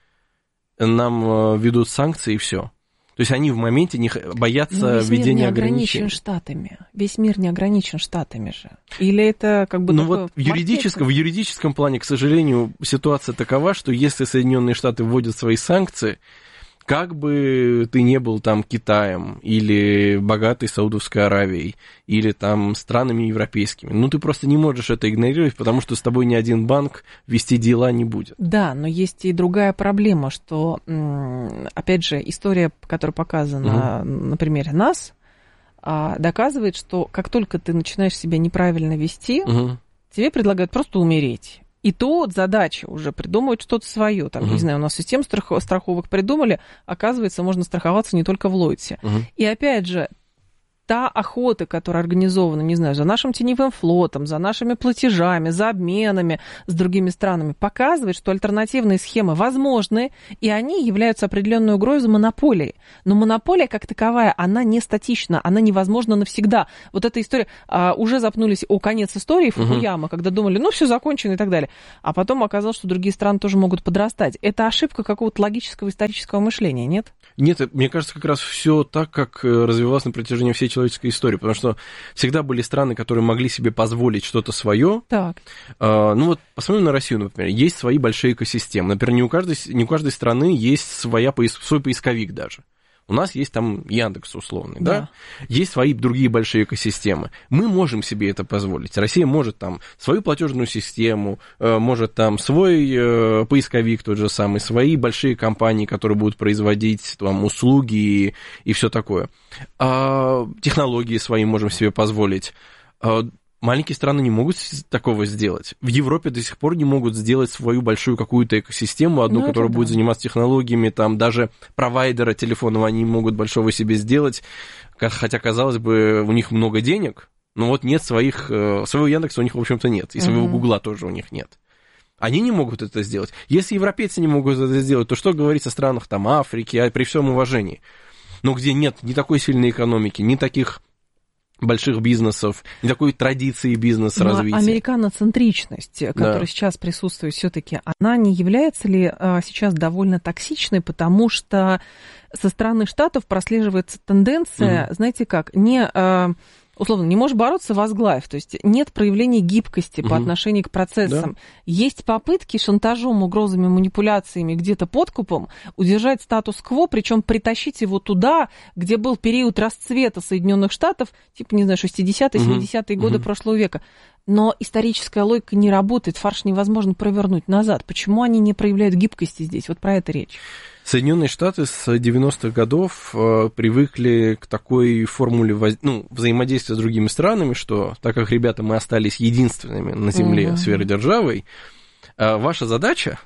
нам э, ведут санкции и все. То есть они в моменте не боятся введения ограничений. Весь мир не ограничен штатами. Весь мир не ограничен штатами же. Или это как бы... Ну вот в юридическом, в юридическом плане, к сожалению, ситуация такова, что если Соединенные Штаты вводят свои санкции, как бы ты не был там Китаем или богатой Саудовской Аравией, или там странами европейскими, ну ты просто не можешь это игнорировать, потому что с тобой ни один банк вести дела не будет. Да, но есть и другая проблема, что, опять же, история, которая показана угу. на примере нас, доказывает, что как только ты начинаешь себя неправильно вести, угу. тебе предлагают просто умереть. И тут задача уже придумывать что-то свое. Там, uh-huh. не знаю, у нас систему страх- страховок придумали, оказывается, можно страховаться не только в Ллойдсе. Uh-huh. И опять же, та охота, которая организована, не знаю, за нашим теневым флотом, за нашими платежами, за обменами с другими странами, показывает, что альтернативные схемы возможны, и они являются определенной угрозой монополии. Но монополия как таковая, она не статична, она невозможна навсегда. Вот эта история, а, уже запнулись о конец истории Фукуяма, угу. когда думали, ну, все закончено и так далее. А потом оказалось, что другие страны тоже могут подрастать. Это ошибка какого-то логического исторического мышления, нет? Нет, мне кажется, как раз все так, как развивалось на протяжении всей человеческой истории, потому что всегда были страны, которые могли себе позволить что-то свое. Так. А, ну вот посмотрим на Россию, например. Есть свои большие экосистемы. Например, не у каждой, не у каждой страны есть своя, свой поисковик даже. У нас есть там Яндекс условный, да. да? Есть свои другие большие экосистемы. Мы можем себе это позволить. Россия может там свою платежную систему, может там свой поисковик тот же самый, свои большие компании, которые будут производить там услуги и, и все такое. А, технологии свои можем себе позволить. А, маленькие страны не могут такого сделать. В Европе до сих пор не могут сделать свою большую какую-то экосистему, одну, ну, которая будет да. заниматься технологиями, там даже провайдера телефонного они не могут большого себе сделать, хотя, казалось бы, у них много денег, но вот нет своих, своего Яндекса у них, в общем-то, нет, и своего Гугла uh-huh. тоже у них нет. Они не могут это сделать. Если европейцы не могут это сделать, то что говорить о странах там Африки, а при всем уважении? Но где нет ни такой сильной экономики, ни таких больших бизнесов, не такой традиции бизнес-развития. Но американоцентричность, которая да. сейчас присутствует, все-таки, она не является ли а, сейчас довольно токсичной, потому что со стороны Штатов прослеживается тенденция, mm-hmm. знаете как, не... А, условно, не можешь бороться, возглавь. То есть нет проявления гибкости угу. по отношению к процессам. Да. Есть попытки шантажом, угрозами, манипуляциями, где-то подкупом удержать статус-кво, причем притащить его туда, где был период расцвета Соединенных Штатов, типа, не знаю, шестидесятые, семидесятые угу. годы угу. прошлого века. Но историческая логика не работает, фарш невозможно провернуть назад. Почему они не проявляют гибкости здесь? Вот про это речь. Соединенные Штаты с девяностых годов э, привыкли к такой формуле воз... ну, взаимодействия с другими странами, что так как, ребята, мы остались единственными на Земле mm-hmm. сверхдержавой, э, ваша задача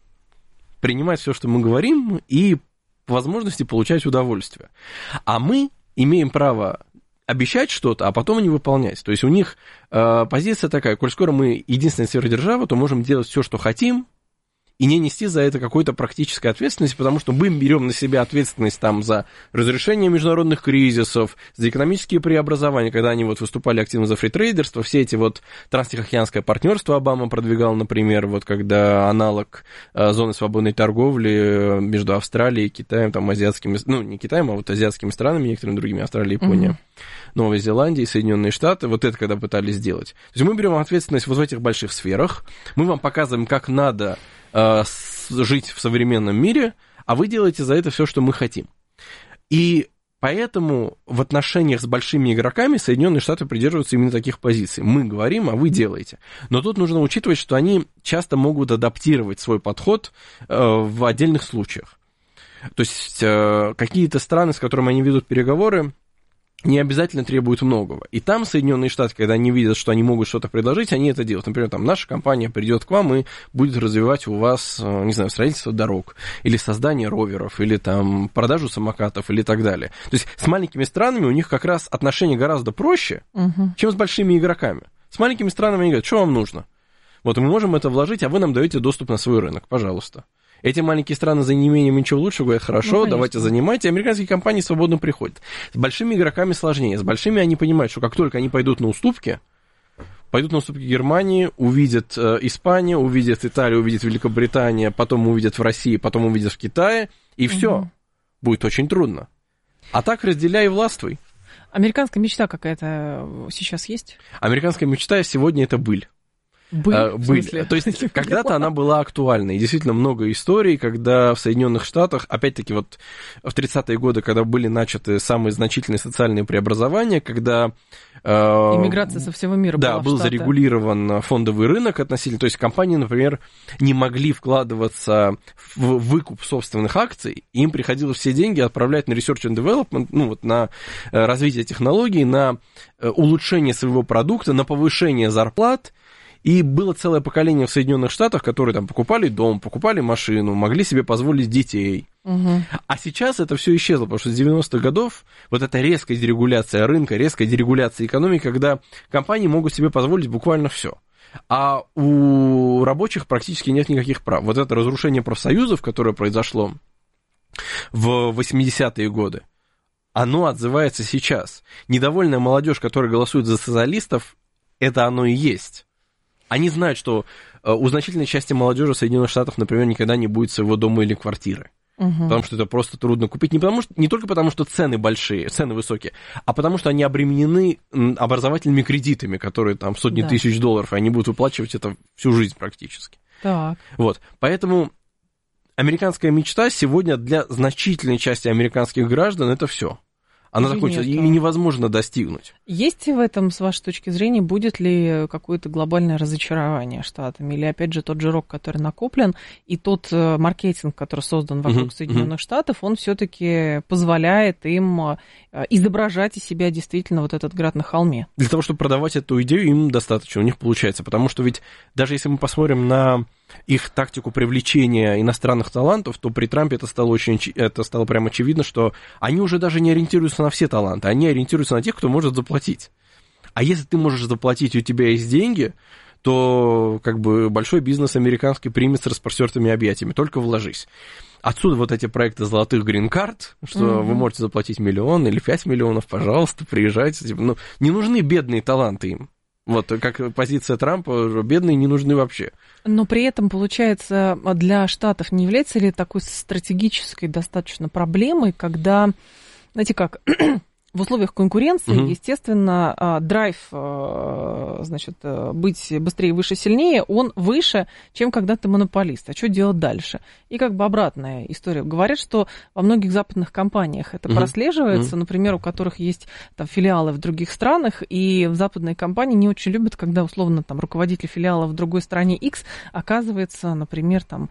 принимать все, что мы говорим, и по возможности получать удовольствие. А мы имеем право обещать что-то, а потом не выполнять. То есть у них э, позиция такая: коль скоро мы единственная сверхдержава, то можем делать все, что хотим, и не нести за это какой-то практической ответственности, потому что мы берем на себя ответственность там за разрешение международных кризисов, за экономические преобразования, когда они вот выступали активно за фритрейдерство, все эти вот транстихоокеанское партнерство Обама продвигал, например, вот когда аналог э, зоны свободной торговли между Австралией, Китаем, там, азиатскими, ну, не Китаем, а вот азиатскими странами, некоторыми другими, Австралия, Япония, mm-hmm. Новая Зеландия, Соединенные Штаты, вот это когда пытались сделать. То есть мы берем ответственность вот в этих больших сферах, мы вам показываем, как надо жить в современном мире, а вы делаете за это все, что мы хотим. И поэтому в отношениях с большими игроками Соединенные Штаты придерживаются именно таких позиций. Мы говорим, а вы делаете. Но тут нужно учитывать, что они часто могут адаптировать свой подход в отдельных случаях. То есть какие-то страны, с которыми они ведут переговоры, не обязательно требуют многого. И там Соединенные Штаты, когда они видят, что они могут что-то предложить, они это делают. Например, там наша компания придет к вам и будет развивать у вас, не знаю, строительство дорог, или создание роверов, или там продажу самокатов, или так далее. То есть с маленькими странами у них как раз отношения гораздо проще, угу. чем с большими игроками. С маленькими странами они говорят: что вам нужно? Вот мы можем это вложить, а вы нам даете доступ на свой рынок, пожалуйста. Эти маленькие страны за неимением ничего лучшего говорят: хорошо, ну, давайте занимайте. Американские компании свободно приходят. С большими игроками сложнее. С большими они понимают, что как только они пойдут на уступки, пойдут на уступки Германии, увидят э, Испания, увидят Италия, увидят Великобритания, потом увидят в России, потом увидят в Китае, и угу. все. Будет очень трудно. А так разделяй и властвуй. Американская мечта какая-то сейчас есть? Американская мечта сегодня — это быль. Быль, а, быль. То есть когда-то она была актуальна, и действительно много историй, когда в Соединенных Штатах, опять-таки вот в тридцатые годы, когда были начаты самые значительные социальные преобразования, когда... Э, Иммиграция со всего мира да, была был Штаты. Зарегулирован фондовый рынок относительно, то есть компании, например, не могли вкладываться в выкуп собственных акций, и им приходилось все деньги отправлять на research and development, ну вот на развитие технологий, на улучшение своего продукта, на повышение зарплат. И было целое поколение в Соединенных Штатах, которые там покупали дом, покупали машину, могли себе позволить детей. Угу. А сейчас это все исчезло, потому что с девяностых годов вот эта резкая дерегуляция рынка, резкая дерегуляция экономики, когда компании могут себе позволить буквально все. А у рабочих практически нет никаких прав. Вот это разрушение профсоюзов, которое произошло в восьмидесятые годы, оно отзывается сейчас. Недовольная молодежь, которая голосует за социалистов, это оно и есть. Они знают, что у значительной части молодежи Соединенных Штатов, например, никогда не будет своего дома или квартиры. Угу. Потому что это просто трудно купить. Не, потому что, не только потому, что цены большие, цены высокие, а потому что они обременены образовательными кредитами, которые там сотни да. тысяч долларов, и они будут выплачивать это всю жизнь практически. Так. Вот. Поэтому американская мечта сегодня для значительной части американских граждан это все. Она Или закончится, и невозможно достигнуть. Есть в этом, с вашей точки зрения, будет ли какое-то глобальное разочарование штатами? Или, опять же, тот же рок, который накоплен, и тот маркетинг, который создан вокруг uh-huh, Соединенных uh-huh. Штатов, он все-таки позволяет им изображать из себя действительно вот этот град на холме? Для того, чтобы продавать эту идею, им достаточно, у них получается. Потому что ведь даже если мы посмотрим на их тактику привлечения иностранных талантов, то при Трампе это стало очень, это стало прям очевидно, что они уже даже не ориентируются на все таланты, они ориентируются на тех, кто может заплатить. А если ты можешь заплатить, и у тебя есть деньги, то как бы большой бизнес американский примет с распростертыми объятиями, только вложись. Отсюда вот эти проекты золотых грин-карт, что mm-hmm. вы можете заплатить миллион или пять миллионов, пожалуйста, приезжайте. Типа, ну, не нужны бедные таланты им. Вот, как позиция Трампа, бедные не нужны вообще. Но при этом, получается, для Штатов не является ли такой стратегической достаточно проблемой, когда, знаете как, в условиях конкуренции, угу. естественно, драйв, значит, быть быстрее, выше, сильнее, он выше, чем когда ты монополист. А что делать дальше? И как бы обратная история. Говорят, что во многих западных компаниях это угу. прослеживается, угу. например, у которых есть там филиалы в других странах, и в западные компании не очень любят, когда, условно, там руководитель филиала в другой стране X оказывается, например, там,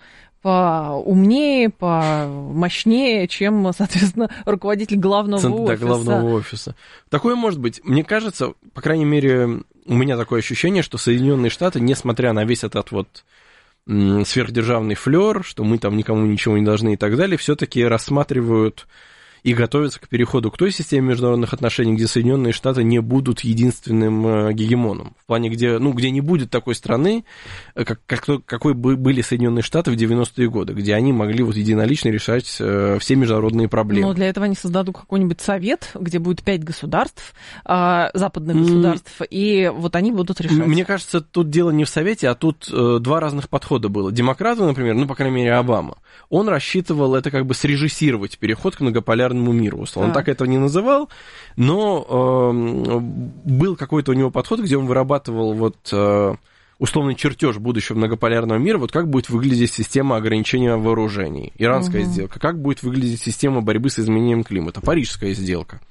поумнее, помощнее, чем, соответственно, руководитель главного Центр, офиса. Да, главного офиса. Такое может быть. Мне кажется, по крайней мере, у меня такое ощущение, что Соединенные Штаты, несмотря на весь этот вот м, сверхдержавный флёр, что мы там никому ничего не должны и так далее, все-таки рассматривают и готовятся к переходу к той системе международных отношений, где Соединенные Штаты не будут единственным гегемоном. В плане, где, ну, где не будет такой страны, как, как, какой были Соединенные Штаты в девяностые годы, где они могли вот единолично решать все международные проблемы. Но для этого они создадут какой-нибудь совет, где будет пять государств, западных государств, mm. и вот они будут решать. Мне кажется, тут дело не в совете, а тут два разных подхода было. Демократы, например, ну, по крайней мере, Обама, он рассчитывал это как бы срежиссировать переход к многополярному миру. Он а. так этого не называл, но э, был какой-то у него подход, где он вырабатывал вот, э, условный чертеж будущего многополярного мира, вот как будет выглядеть система ограничения вооружений, иранская угу. сделка, как будет выглядеть система борьбы с изменением климата, парижская сделка.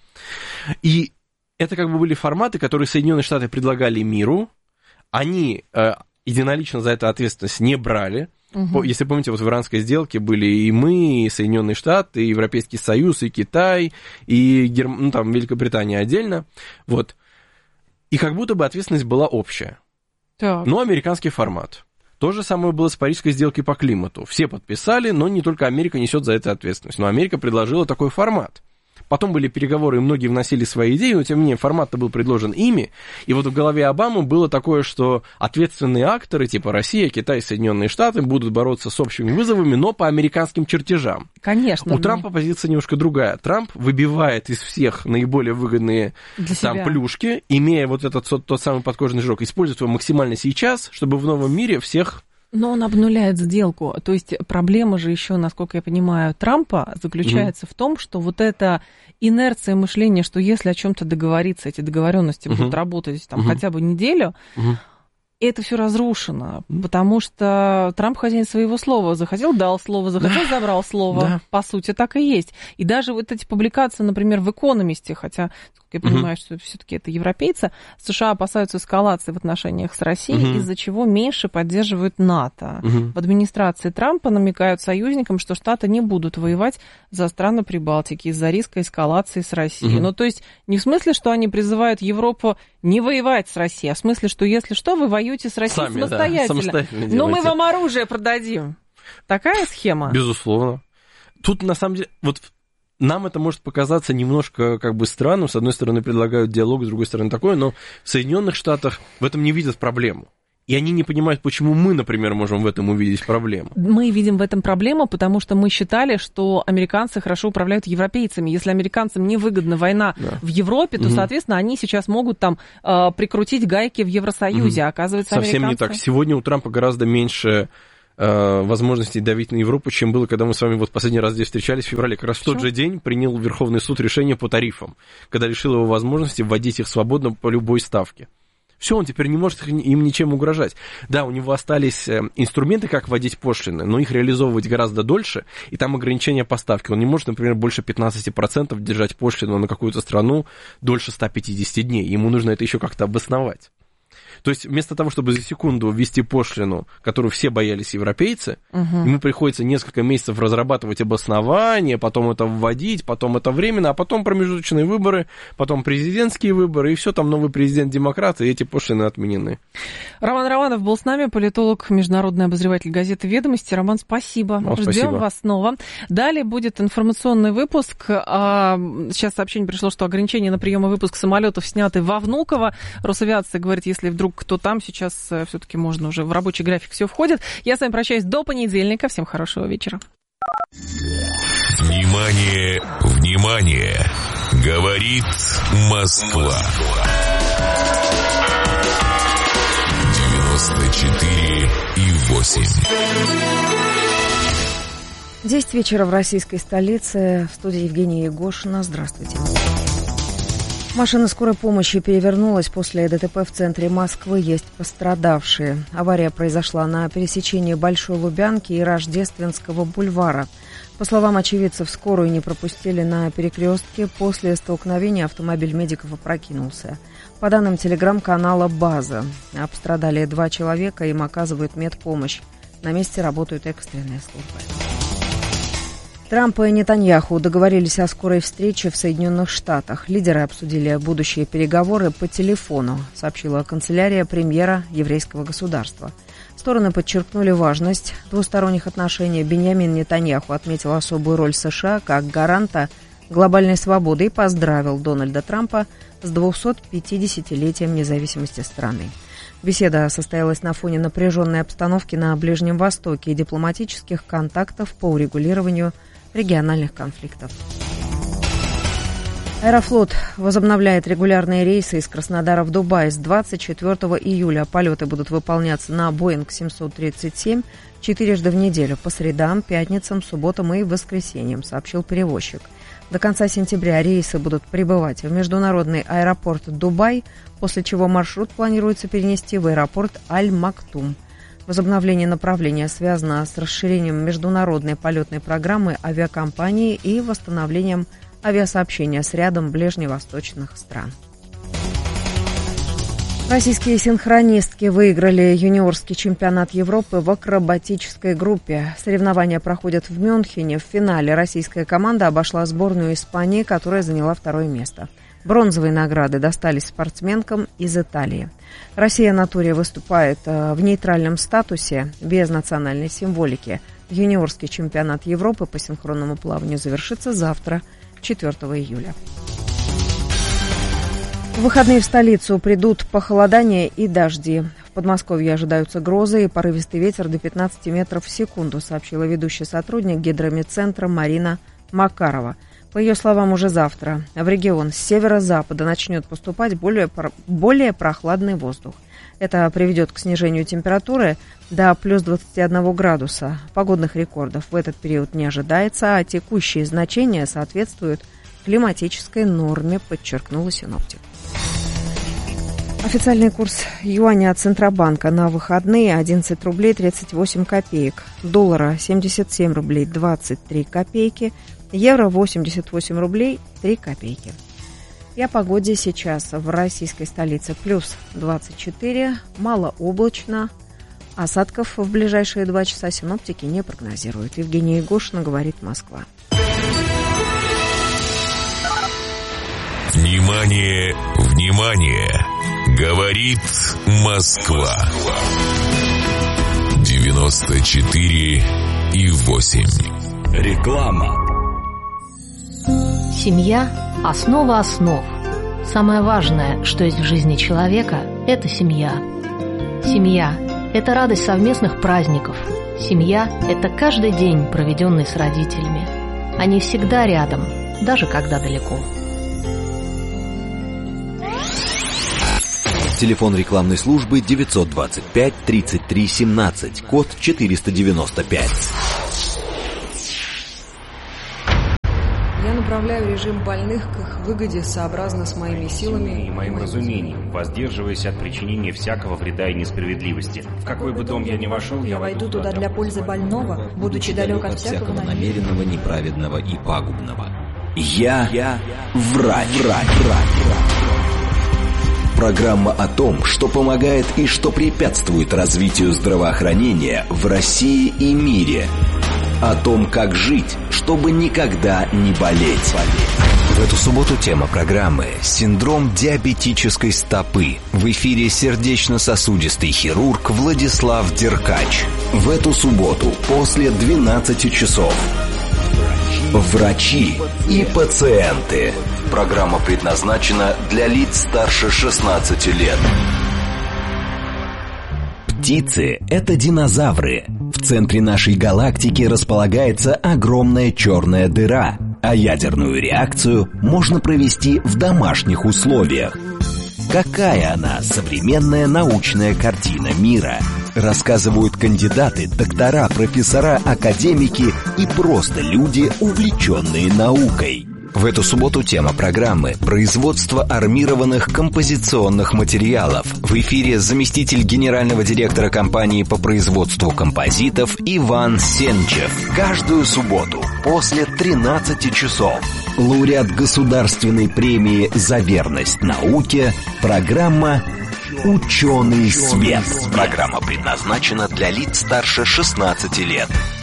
И это как бы были форматы, которые Соединенные Штаты предлагали миру, они э, единолично за это ответственность не брали. Угу. Если помните, вот в иранской сделке были и мы, и Соединенные Штаты, и Европейский Союз, и Китай, и Герм... ну, там, Великобритания отдельно. Вот. И как будто бы ответственность была общая. Так. Но американский формат. То же самое было с Парижской сделкой по климату. Все подписали, но не только Америка несет за это ответственность. Но Америка предложила такой формат. Потом были переговоры, и многие вносили свои идеи, но, тем не менее, формат-то был предложен ими. И вот в голове Обамы было такое, что ответственные акторы, типа Россия, Китай, Соединенные Штаты, будут бороться с общими вызовами, но по американским чертежам. Конечно. У да. Трампа позиция немножко другая. Трамп выбивает из всех наиболее выгодные там плюшки, имея вот этот тот самый подкожный жирок, использует его максимально сейчас, чтобы в новом мире всех... Но он обнуляет сделку. То есть проблема же еще, насколько я понимаю, Трампа заключается mm-hmm. в том, что вот эта инерция мышления, что если о чем-то договориться, эти договоренности mm-hmm. будут работать там, mm-hmm. хотя бы неделю, mm-hmm. это все разрушено, потому что Трамп хозяин своего слова. Захотел — дал слово, захотел — забрал слово. Да. По сути, так и есть. И даже вот эти публикации, например, в «Экономисте», хотя... насколько я понимаю, mm-hmm. что все-таки это европейцы, США опасаются эскалации в отношениях с Россией, mm-hmm. из-за чего меньше поддерживают НАТО. Mm-hmm. В администрации Трампа намекают союзникам, что Штаты не будут воевать за страны Прибалтики из-за риска эскалации с Россией. Mm-hmm. Ну, то есть не в смысле, что они призывают Европу не воевать с Россией, а в смысле, что если что, вы воюете с Россией Сами, самостоятельно. Да, самостоятельно Но делайте. Мы вам оружие продадим. Такая схема? Безусловно. Тут, на самом деле, вот нам это может показаться немножко как бы странным. С одной стороны, предлагают диалог, с другой стороны, такое, но в Соединенных Штатах в этом не видят проблему. И они не понимают, почему мы, например, можем в этом увидеть проблему. Мы видим в этом проблему, потому что мы считали, что американцы хорошо управляют европейцами. Если американцам невыгодна война да. в Европе, то, угу. соответственно, они сейчас могут там э, прикрутить гайки в Евросоюзе. Угу. Оказывается, Совсем американцы... не так. Сегодня у Трампа гораздо меньше возможностей давить на Европу, чем было, когда мы с вами вот последний раз здесь встречались в феврале. Как раз в тот же день принял Верховный суд решение по тарифам, когда лишил его возможности вводить их свободно по любой ставке. Все, он теперь не может им ничем угрожать. Да, у него остались инструменты, как вводить пошлины, но их реализовывать гораздо дольше, и там ограничения по ставке. Он не может, например, больше пятнадцать процентов держать пошлину на какую-то страну дольше ста пятидесяти дней. Ему нужно это еще как-то обосновать. То есть вместо того, чтобы за секунду ввести пошлину, которую все боялись европейцы, угу. ему приходится несколько месяцев разрабатывать обоснование, потом это вводить, потом это временно, а потом промежуточные выборы, потом президентские выборы, и все, там новый президент-демократ, и эти пошлины отменены. Роман Романов был с нами, политолог, международный обозреватель газеты «Ведомости». Роман, спасибо. О, Ждем спасибо. вас снова. Далее будет информационный выпуск. Сейчас сообщение пришло, что ограничения на прием и выпуск самолетов сняты во Внуково. Росавиация говорит, если вдруг кто там, сейчас все-таки можно уже в рабочий график все входит. Я с вами прощаюсь до понедельника. Всем хорошего вечера. Внимание, внимание! Говорит Москва. девяносто четыре и восемь. десять вечера в российской столице. В студии Евгения Егошина. Здравствуйте. Машина скорой помощи перевернулась после ДТП в центре Москвы. Есть пострадавшие. Авария произошла на пересечении Большой Лубянки и Рождественского бульвара. По словам очевидцев, скорую не пропустили на перекрестке. После столкновения автомобиль медиков опрокинулся. По данным телеграм-канала «База», пострадали два человека, им оказывают медпомощь. На месте работают экстренные службы. Трамп и Нетаньяху договорились о скорой встрече в Соединенных Штатах. Лидеры обсудили будущие переговоры по телефону, сообщила канцелярия премьера еврейского государства. Стороны подчеркнули важность двусторонних отношений. Биньямин Нетаньяху отметил особую роль США как гаранта глобальной свободы и поздравил Дональда Трампа с двухсотпятидесятилетием независимости страны. Беседа состоялась на фоне напряженной обстановки на Ближнем Востоке и дипломатических контактов по урегулированию региональных конфликтов. Аэрофлот возобновляет регулярные рейсы из Краснодара в Дубай. С двадцать четвёртого июля полеты будут выполняться на Боинг семьсот тридцать семь четырежды в неделю по средам, пятницам, субботам и воскресеньям, сообщил перевозчик. До конца сентября рейсы будут прибывать в международный аэропорт Дубай, после чего маршрут планируется перенести в аэропорт Аль-Мактум. Возобновление направления связано с расширением международной полетной программы авиакомпании и восстановлением авиасообщения с рядом ближневосточных стран. Российские синхронистки выиграли юниорский чемпионат Европы в акробатической группе. Соревнования проходят в Мюнхене. В финале российская команда обошла сборную Испании, которая заняла второе место. Бронзовые награды достались спортсменкам из Италии. Россия на туре выступает в нейтральном статусе, без национальной символики. Юниорский чемпионат Европы по синхронному плаванию завершится завтра, четвёртого июля. В выходные в столицу придут похолодание и дожди. В Подмосковье ожидаются грозы и порывистый ветер до пятнадцати метров в секунду, сообщила ведущий сотрудник Гидрометцентра Марина Макарова. По ее словам, уже завтра в регион с северо-запада начнет поступать более, более прохладный воздух. Это приведет к снижению температуры до плюс двадцати одного градуса. Погодных рекордов в этот период не ожидается, а текущие значения соответствуют климатической норме, подчеркнула синоптик. Официальный курс юаня от Центробанка на выходные одиннадцать рублей тридцать восемь копеек, доллара семьдесят семь рублей двадцать три копейки, евро восемьдесят восемь рублей три копейки. И о погоде сейчас в российской столице плюс двадцать четыре, малооблачно. Осадков в ближайшие два часа синоптики не прогнозируют. Евгения Егошина, говорит Москва. Внимание, внимание! Говорит Москва. девяносто четыре и восемь. Реклама. Семья – основа основ. Самое важное, что есть в жизни человека – это семья. Семья – это радость совместных праздников. Семья – это каждый день, проведенный с родителями. Они всегда рядом, даже когда далеко. Телефон рекламной службы девятьсот двадцать пять тридцать три семнадцать, код четыреста девяносто пять. Я направляю режим больных к их выгоде сообразно с моими силами и моим разумением, воздерживаясь от причинения всякого вреда и несправедливости. В какой бы дом я ни вошел, я войду туда для пользы больного, будучи далек от всякого намеренного, неправедного и пагубного. Я, я врач, врач, врач, врач. Программа о том, что помогает и что препятствует развитию здравоохранения в России и мире. О том, как жить, чтобы никогда не болеть. В эту субботу тема программы «Синдром диабетической стопы». В эфире сердечно-сосудистый хирург Владислав Деркач. В эту субботу после двенадцати часов. Врачи и пациенты. Программа предназначена для лиц старше шестнадцати лет. Птицы – это динозавры. В центре нашей галактики располагается огромная черная дыра, а ядерную реакцию можно провести в домашних условиях. Какая она, современная научная картина мира? Рассказывают кандидаты, доктора, профессора, академики и просто люди, увлеченные наукой. В эту субботу тема программы «Производство армированных композиционных материалов». В эфире заместитель генерального директора компании по производству композитов Иван Сенчев. Каждую субботу после тринадцати часов. Лауреат государственной премии «За верность науке». Программа «Ученый свет». Программа предназначена для лиц старше шестнадцати лет.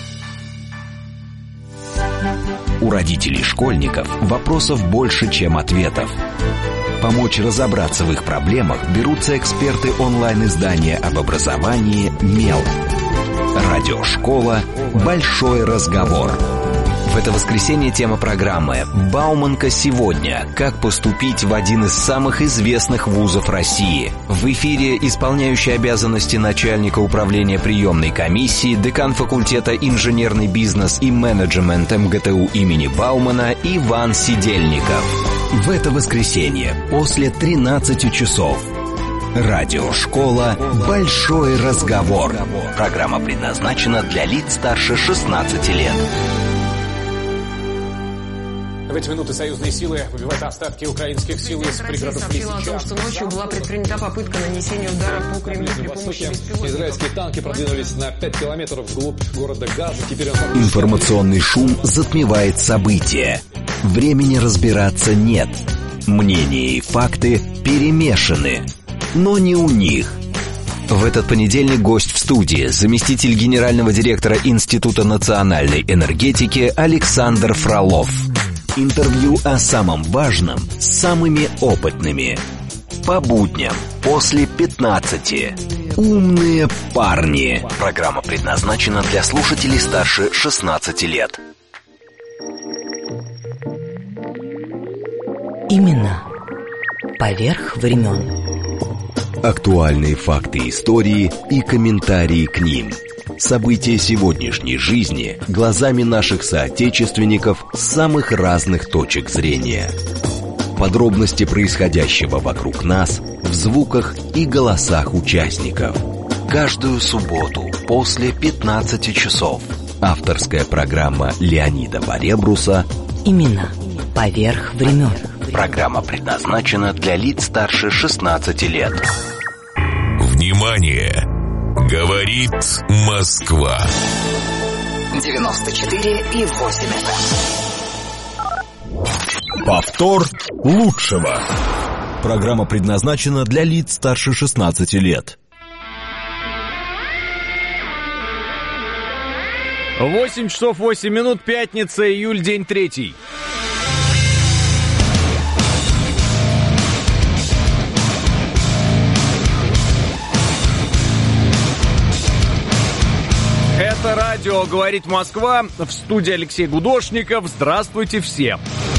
У родителей школьников вопросов больше, чем ответов. Помочь разобраться в их проблемах берутся эксперты онлайн-издания об образовании «Мел». Радиошкола «Большой разговор». В это воскресенье тема программы «Бауманка сегодня. Как поступить в один из самых известных вузов России». В эфире исполняющий обязанности начальника управления приемной комиссии, декан факультета инженерный бизнес и менеджмент эм гэ тэ у имени Баумана Иван Сидельников. В это воскресенье после тринадцати часов. Радиошкола «Большой разговор». Программа предназначена для лиц старше шестнадцати лет. В эти минуты союзные силы выбивают остатки украинских сил из пригородов Лисича. Сообщила о том, что ночью была предпринята попытка нанесения удара по Кремлю при помощи беспилотников. Израильские танки продвинулись на пять километров вглубь города Газа. Теперь он... Информационный шум затмевает события. Времени разбираться нет. Мнения и факты перемешаны. Но не у них. В этот понедельник гость в студии, заместитель генерального директора Института национальной энергетики Александр Фролов. Интервью о самом важном с самыми опытными. По будням после пятнадцати. Умные парни. Программа предназначена для слушателей старше шестнадцати лет. Именно поверх времен. Актуальные факты истории и комментарии к ним. События сегодняшней жизни глазами наших соотечественников с самых разных точек зрения. Подробности происходящего вокруг нас в звуках и голосах участников. Каждую субботу после пятнадцати часов. Авторская программа Леонида Баребруса «Именно поверх времен». Программа предназначена для лиц старше шестнадцати лет. Внимание! Говорит Москва. девяносто четыре и восемь эф эм. Повтор лучшего. Программа предназначена для лиц старше шестнадцати лет. восемь часов восемь минут, пятница, июль, день третий. Это радио «Говорит Москва», в студии Алексей Гудошников. Здравствуйте всем.